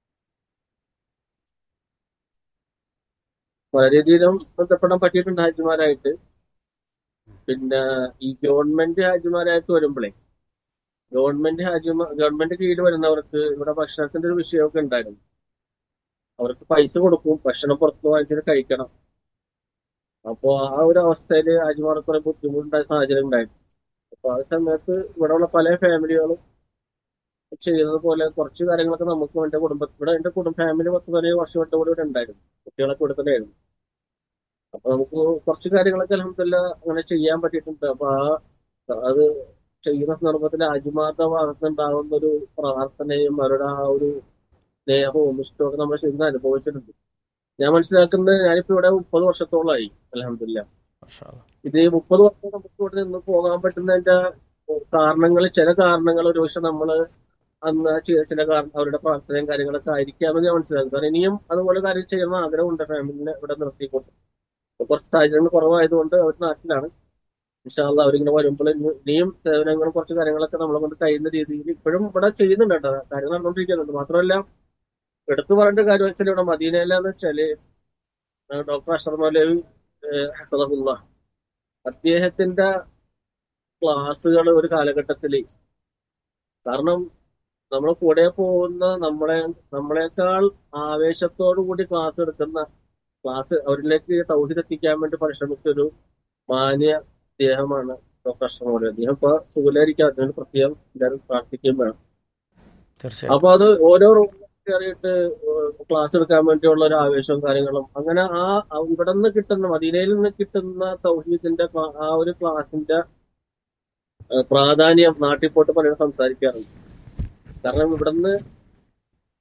വളരെയധികം ബന്ധപ്പെടാൻ പറ്റിയിട്ടുണ്ട് ഹാജിമാരായിട്ട്. പിന്നെ ഈ ഗവൺമെന്റ് ഹാജിമാരായിട്ട് വരുമ്പോഴേ ഗവൺമെന്റ് കീഴിൽ വരുന്നവർക്ക് ഇവിടെ ഭക്ഷണത്തിന്റെ ഒരു വിഷയമൊക്കെ ഉണ്ടായിരുന്നു. അവർക്ക് പൈസ കൊടുക്കും, ഭക്ഷണം പുറത്ത് വാങ്ങിച്ചിട്ട് കഴിക്കണം. അപ്പൊ ആ ഒരു അവസ്ഥയിൽ ഹാജിമാർക്ക് കുറെ ബുദ്ധിമുട്ടുണ്ടായ സാഹചര്യം ഉണ്ടായിരുന്നു. അപ്പൊ ആ സമയത്ത് ഇവിടെയുള്ള പല ഫാമിലികളും ചെയ്യുന്നത് പോലെ കുറച്ച് കാര്യങ്ങളൊക്കെ നമുക്ക് എന്റെ ഇവിടെ എന്റെ ഫാമിലി 10-15 വർഷമായിട്ട് കൂടി ഇവിടെ ഉണ്ടായിരുന്നു. കുട്ടികളൊക്കെ ഇവിടെ തന്നെ ആയിരുന്നു. അപ്പൊ നമുക്ക് കുറച്ച് കാര്യങ്ങളൊക്കെ അൽഹംദുലില്ലാഹ് അങ്ങനെ ചെയ്യാൻ പറ്റിയിട്ടുണ്ട്. അപ്പൊ അത് ചെയ്യുന്ന സന്ദർഭത്തിൽ ഹാജിമാരുടെ ഭാഗത്ത് ഉണ്ടാകുന്ന ഒരു പ്രാർത്ഥനയും അവരുടെ ആ ഒരു സ്നേഹവും ഇഷ്ടമൊക്കെ നമ്മൾ ശരിക്കും അനുഭവിച്ചിട്ടുണ്ട്. ഞാൻ മനസ്സിലാക്കുന്നത്, ഞാനിപ്പോ ഇവിടെ 30 വർഷത്തോളമായി അൽഹംദുലില്ലാഹ്. ഇത് 30 വർഷം നമുക്ക് ഇവിടെ നിന്ന് പോകാൻ പറ്റുന്നതിന്റെ ചില കാരണങ്ങൾ ഒരു പക്ഷെ നമ്മള് അന്ന് ചില അവരുടെ പ്രാർത്ഥനയും കാര്യങ്ങളൊക്കെ ആയിരിക്കാമെന്ന് ഞാൻ മനസ്സിലാക്കുന്നു. കാരണം ഇനിയും അതുപോലെ കാര്യം ചെയ്യണമെന്ന് ആഗ്രഹമുണ്ട് ഫാമിലിനെ ഇവിടെ നിർത്തിക്കൊണ്ട്. കുറച്ച് സാഹചര്യങ്ങൾ കുറവായതുകൊണ്ട് അവർ നാട്ടിലാണ്. ഇൻഷാ അല്ലാഹ് അവരിങ്ങനെ വരുമ്പോൾ ഇനിയും സേവനങ്ങളും കുറച്ച് കാര്യങ്ങളൊക്കെ നമ്മളെ കൊണ്ട് കഴിയുന്ന രീതിയിൽ ഇപ്പോഴും ഇവിടെ ചെയ്യുന്നുണ്ട് കേട്ടോ. കാര്യം നടന്നുകൊണ്ടിരിക്കുന്നുണ്ട്. മാത്രമല്ല എടുത്തു പറയേണ്ട കാര്യം വെച്ചാൽ ഇവിടെ മദീനയിലെന്ന് വെച്ചാല് ഡോക്ടർ അഷ്റഫ് മൗലവി ഹഫിളഹുല്ലാഹ് അദ്ദേഹത്തിന്റെ ക്ലാസ്സുകൾ ഒരു കാലഘട്ടത്തില്, കാരണം നമ്മൾ കൂടെ പോകുന്ന നമ്മളെക്കാൾ ആവേശത്തോടു കൂടി ക്ലാസ് എടുക്കുന്ന അവരിലേക്ക് തൗഹീദ് എത്തിക്കാൻ വേണ്ടി പരിശ്രമിച്ചൊരു മാന്യ അദ്ദേഹമാണ് ഡോക്ടർ അഷ്റഫ് മൗലവി. അദ്ദേഹം ഇപ്പൊ സുഖലായിരിക്കും. അതിന് പ്രത്യേകം എല്ലാവരും പ്രാർത്ഥിക്കുകയും വേണം. അപ്പൊ അത് ഓരോ റൂമിൽ കയറിയിട്ട് ക്ലാസ് എടുക്കാൻ വേണ്ടിയുള്ള ഒരു ആവേശവും കാര്യങ്ങളും അങ്ങനെ ഇവിടെ നിന്ന് കിട്ടുന്ന മദീനയിൽ നിന്ന് കിട്ടുന്ന തൗഹീദിന്റെ ആ ഒരു ക്ലാസിന്റെ പ്രാധാന്യം നാട്ടിൽ പോയിട്ട് പലരും സംസാരിക്കാറുണ്ട്. കാരണം ഇവിടുന്ന്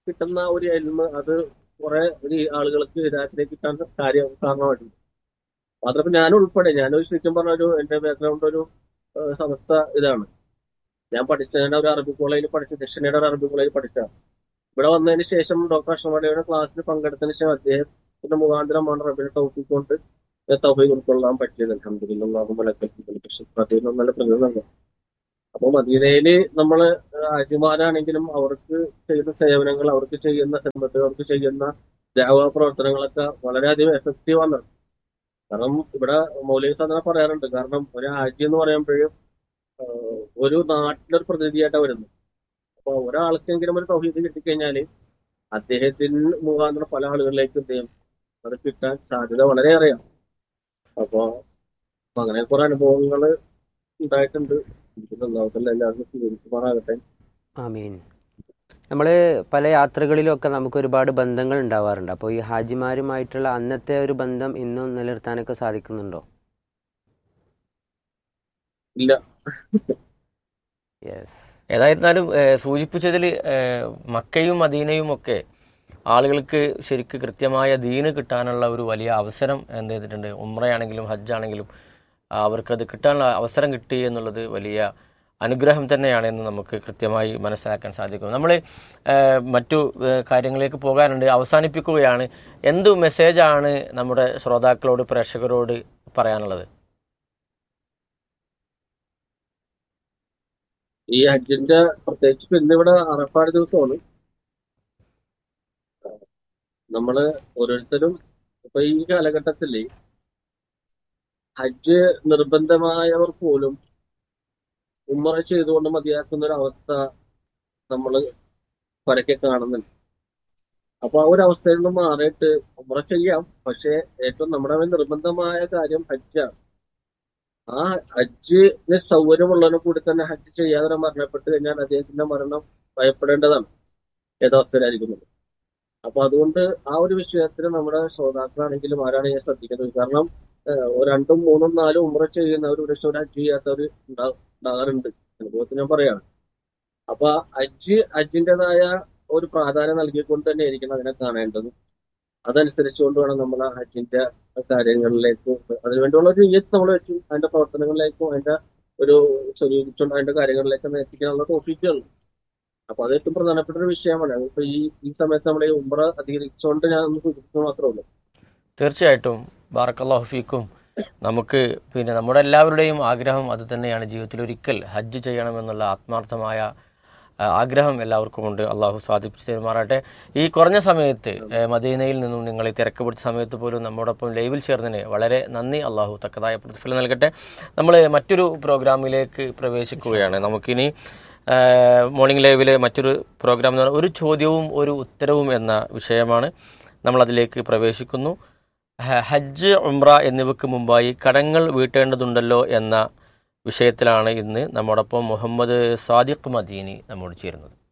കിട്ടുന്ന ഒരു എൽമ് അത് കുറെ ഒരു ആളുകൾക്ക് ഹിദായത്തിലേക്ക് കിട്ടാൻ കാരണമായിട്ടുണ്ട്. മാത്രമല്ല ഞാൻ ഉൾപ്പെടെ, ഞാനൊരു ശരിക്കും പറഞ്ഞ ഒരു എന്റെ ബാക്ക്ഗ്രൗണ്ട് ഒരു സമസ്ത ഇതാണ്. ഞാൻ ഒരു അറബി കോളേജിൽ പഠിച്ച, ദക്ഷിണയുടെ ഒരു അറബി കോളേജിൽ പഠിച്ചതാണ്. ഇവിടെ വന്നതിന് ശേഷം ഡോക്ടർ അഷ്റഫലിയുടെ ക്ലാസ്സിൽ പങ്കെടുത്തതിന് ശേഷം അദ്ദേഹത്തിന്റെ മുഖാന്തരമാണ് റബ്ബിനെ തൗഫീഖ് കൊണ്ട് തൗഫീഖ് ഉൾക്കൊള്ളാൻ പറ്റിയത്. അൽഹംദുലില്ലാഹി നല്ല പ്രകൃതമാണ്. അപ്പൊ മദീനയില് നമ്മള് ഹാജിമാരാണെങ്കിലും അവർക്ക് ചെയ്യുന്ന സേവനങ്ങൾ, അവർക്ക് ചെയ്യുന്ന ഖിദ്മത്ത്, അവർക്ക് ചെയ്യുന്ന ദഅവാ പ്രവർത്തനങ്ങളൊക്കെ വളരെയധികം എഫക്റ്റീവാണ്. കാരണം ഇവിടെ മൗലവി സാധന പറയാറുണ്ട്, കാരണം ഒരു ഹാജി എന്ന് പറയുമ്പോഴും ഒരു നാട്ടിലൊരു പ്രതിനിധിയായിട്ടാണ് വരുന്നത്. അപ്പൊ ഒരാൾക്കെങ്കിലും ഒരു തൗഹീദ് കിട്ടിക്കഴിഞ്ഞാല് അദ്ദേഹത്തിന് മുഖാന്തരം പല ആളുകളിലേക്ക് എന്ത് ചെയ്യും, അത് കിട്ടാൻ സാധ്യത വളരെയേറെയാണ്. അപ്പൊ അങ്ങനെ കുറെ അനുഭവങ്ങൾ ഉണ്ടായിട്ടുണ്ട്. എല്ലാവർക്കും സ്വീകരിക്കുമാറാകട്ടെ. ആമീൻ. നമ്മൾ പല യാത്രകളിലൊക്കെ നമുക്ക് ഒരുപാട് ബന്ധങ്ങൾ ഉണ്ടാവാറുണ്ട്. അപ്പോൾ ഈ ഹാജിമാരുമായിട്ടുള്ള അന്നത്തെ ഒരു ബന്ധം ഇന്നും നിലനിർത്താനൊക്കെ സാധിക്കുന്നുണ്ടോ? ഇല്ല. യെസ്. ഏതായിരുന്നാലും സൂചിപ്പിച്ചതിൽ മക്കയും മദീനയും ഒക്കെ ആളുകൾക്ക് ശരിക്ക് കൃത്യമായ ദീന് കിട്ടാനുള്ള ഒരു വലിയ അവസരം എന്ത് ചെയ്തിട്ടുണ്ട്. ഉംറയാണെങ്കിലും ഹജ്ജാണെങ്കിലും അവർക്കത് കിട്ടാനുള്ള അവസരം കിട്ടി എന്നുള്ളത് വലിയ അനുഗ്രഹം തന്നെയാണ് എന്ന് നമുക്ക് കൃത്യമായി മനസ്സിലാക്കാൻ സാധിക്കും. നമ്മൾ മറ്റു കാര്യങ്ങളിലേക്ക് പോകാനുണ്ട്, അവസാനിപ്പിക്കുകയാണ്. എന്ത് മെസ്സേജാണ് നമ്മുടെ ശ്രോതാക്കളോട്, പ്രേക്ഷകരോട് പറയാനുള്ളത്? ഈ ഹജ്ജിന്റെ പ്രത്യേകിച്ച് ഇന്നിവിടെ അറഫാട് ദിവസമാണ്. നമ്മള് ഓരോരുത്തരും ഇപ്പൊ ഈ കാലഘട്ടത്തില് ഹജ്ജ് നിർബന്ധമായവർ പോലും ഉംറ ചെയ്തുകൊണ്ട് മതിയാക്കുന്ന ഒരു അവസ്ഥ നമ്മൾ പരക്കെ കാണുന്നുണ്ട്. അപ്പൊ ആ ഒരു അവസ്ഥയിൽ നിന്ന് മാറിയിട്ട് ഉംറ ചെയ്യാം, പക്ഷെ ഏറ്റവും നമ്മുടെ മേൽ നിർബന്ധമായ കാര്യം ഹജ്ജാണ്. ആ ഹജ്ജിന് സൗകര്യമുള്ളവനെ കൂടി തന്നെ ഹജ്ജ് ചെയ്യാതെ മരണപ്പെട്ട് കഴിഞ്ഞാൽ അദ്ദേഹത്തിന്റെ മരണം ഭയപ്പെടേണ്ടതാണ്, ഏതവസ്ഥയിലായിരിക്കുന്നത്. അപ്പൊ അതുകൊണ്ട് ആ ഒരു വിഷയത്തിൽ നമ്മുടെ ശ്രോതാക്കളാണെങ്കിലും ആരാണെങ്കിലും ശ്രദ്ധിക്കുന്നത്. കാരണം 2ഉം 3ഉം 4ഉം ഉംറ ചെയ്യുന്നവർ ഒരു ഹജ്ജ് ചെയ്യാത്തവർ ഉണ്ടാകാറുണ്ട്. അനുഭവത്തിൽ ഞാൻ പറയാണ്. അപ്പൊ ഹജ്ജിൻ്റെതായ ഒരു പ്രാധാന്യം നൽകിക്കൊണ്ട് തന്നെ ആയിരിക്കണം അതിനെ കാണേണ്ടത്. അതനുസരിച്ചുകൊണ്ട് വേണം നമ്മൾ ആ ഹജ്ജിന്റെ കാര്യങ്ങളിലേക്കും അതിനുവേണ്ടിയുള്ള ഒരു നീയത്ത് നമ്മൾ വെച്ചു അതിന്റെ പ്രവർത്തനങ്ങളിലേക്കും അതിന്റെ ഒരു സ്വരൂപിച്ചുകൊണ്ട് അതിന്റെ കാര്യങ്ങളിലേക്കും എത്തിക്കാനുള്ള ടോപ്പിക്കുകളുണ്ട്. അപ്പൊ അത് ഏറ്റവും പ്രധാനപ്പെട്ട ഒരു വിഷയമാണ്. അതിപ്പോ ഈ സമയത്ത് നമ്മൾ ഈ ഉംറ അധികരിച്ചുകൊണ്ട് ഞാൻ ഒന്ന് സൂചിപ്പിക്കുന്നത് മാത്രമേ ഉള്ളൂ. തീർച്ചയായിട്ടും ബാറക്കല്ലാഹു ഫീക്കും. നമുക്ക് നമ്മുടെ എല്ലാവരുടെയും ആഗ്രഹം അത് തന്നെയാണ്. ജീവിതത്തിൽ ഒരിക്കൽ ഹജ്ജ് ചെയ്യണമെന്നുള്ള ആത്മാർത്ഥമായ ആഗ്രഹം എല്ലാവർക്കുമുണ്ട്. അള്ളാഹു സാധിപ്പിച്ചു തരുമാറാട്ടെ. ഈ കുറഞ്ഞ സമയത്ത് മദീനയിൽ നിന്നും നിങ്ങൾ ഈ തിരക്ക് പിടിച്ച സമയത്ത് പോലും നമ്മോടൊപ്പം ലൈവിൽ ചേർന്നതിന് വളരെ നന്ദി. അള്ളാഹു തക്കതായ പ്രതിഫലം നൽകട്ടെ. നമ്മൾ മറ്റൊരു പ്രോഗ്രാമിലേക്ക് പ്രവേശിക്കുകയാണ്. നമുക്കിനി മോർണിംഗ് ലൈവിലെ മറ്റൊരു പ്രോഗ്രാം എന്ന് പറഞ്ഞാൽ ഒരു ചോദ്യവും ഒരു ഉത്തരവും എന്ന വിഷയമാണ്. നമ്മളതിലേക്ക് പ്രവേശിക്കുന്നു. ഹജ്ജ്, ഉംറ എന്നിവയ്ക്ക് മുമ്പായി കടങ്ങൾ വീട്ടേണ്ടതുണ്ടല്ലോ എന്ന വിഷയത്തിലാണ് ഇന്ന് നമ്മോടൊപ്പം മുഹമ്മദ് സാദിഖ് മദീനി നമ്മോട് ചേരുന്നത്.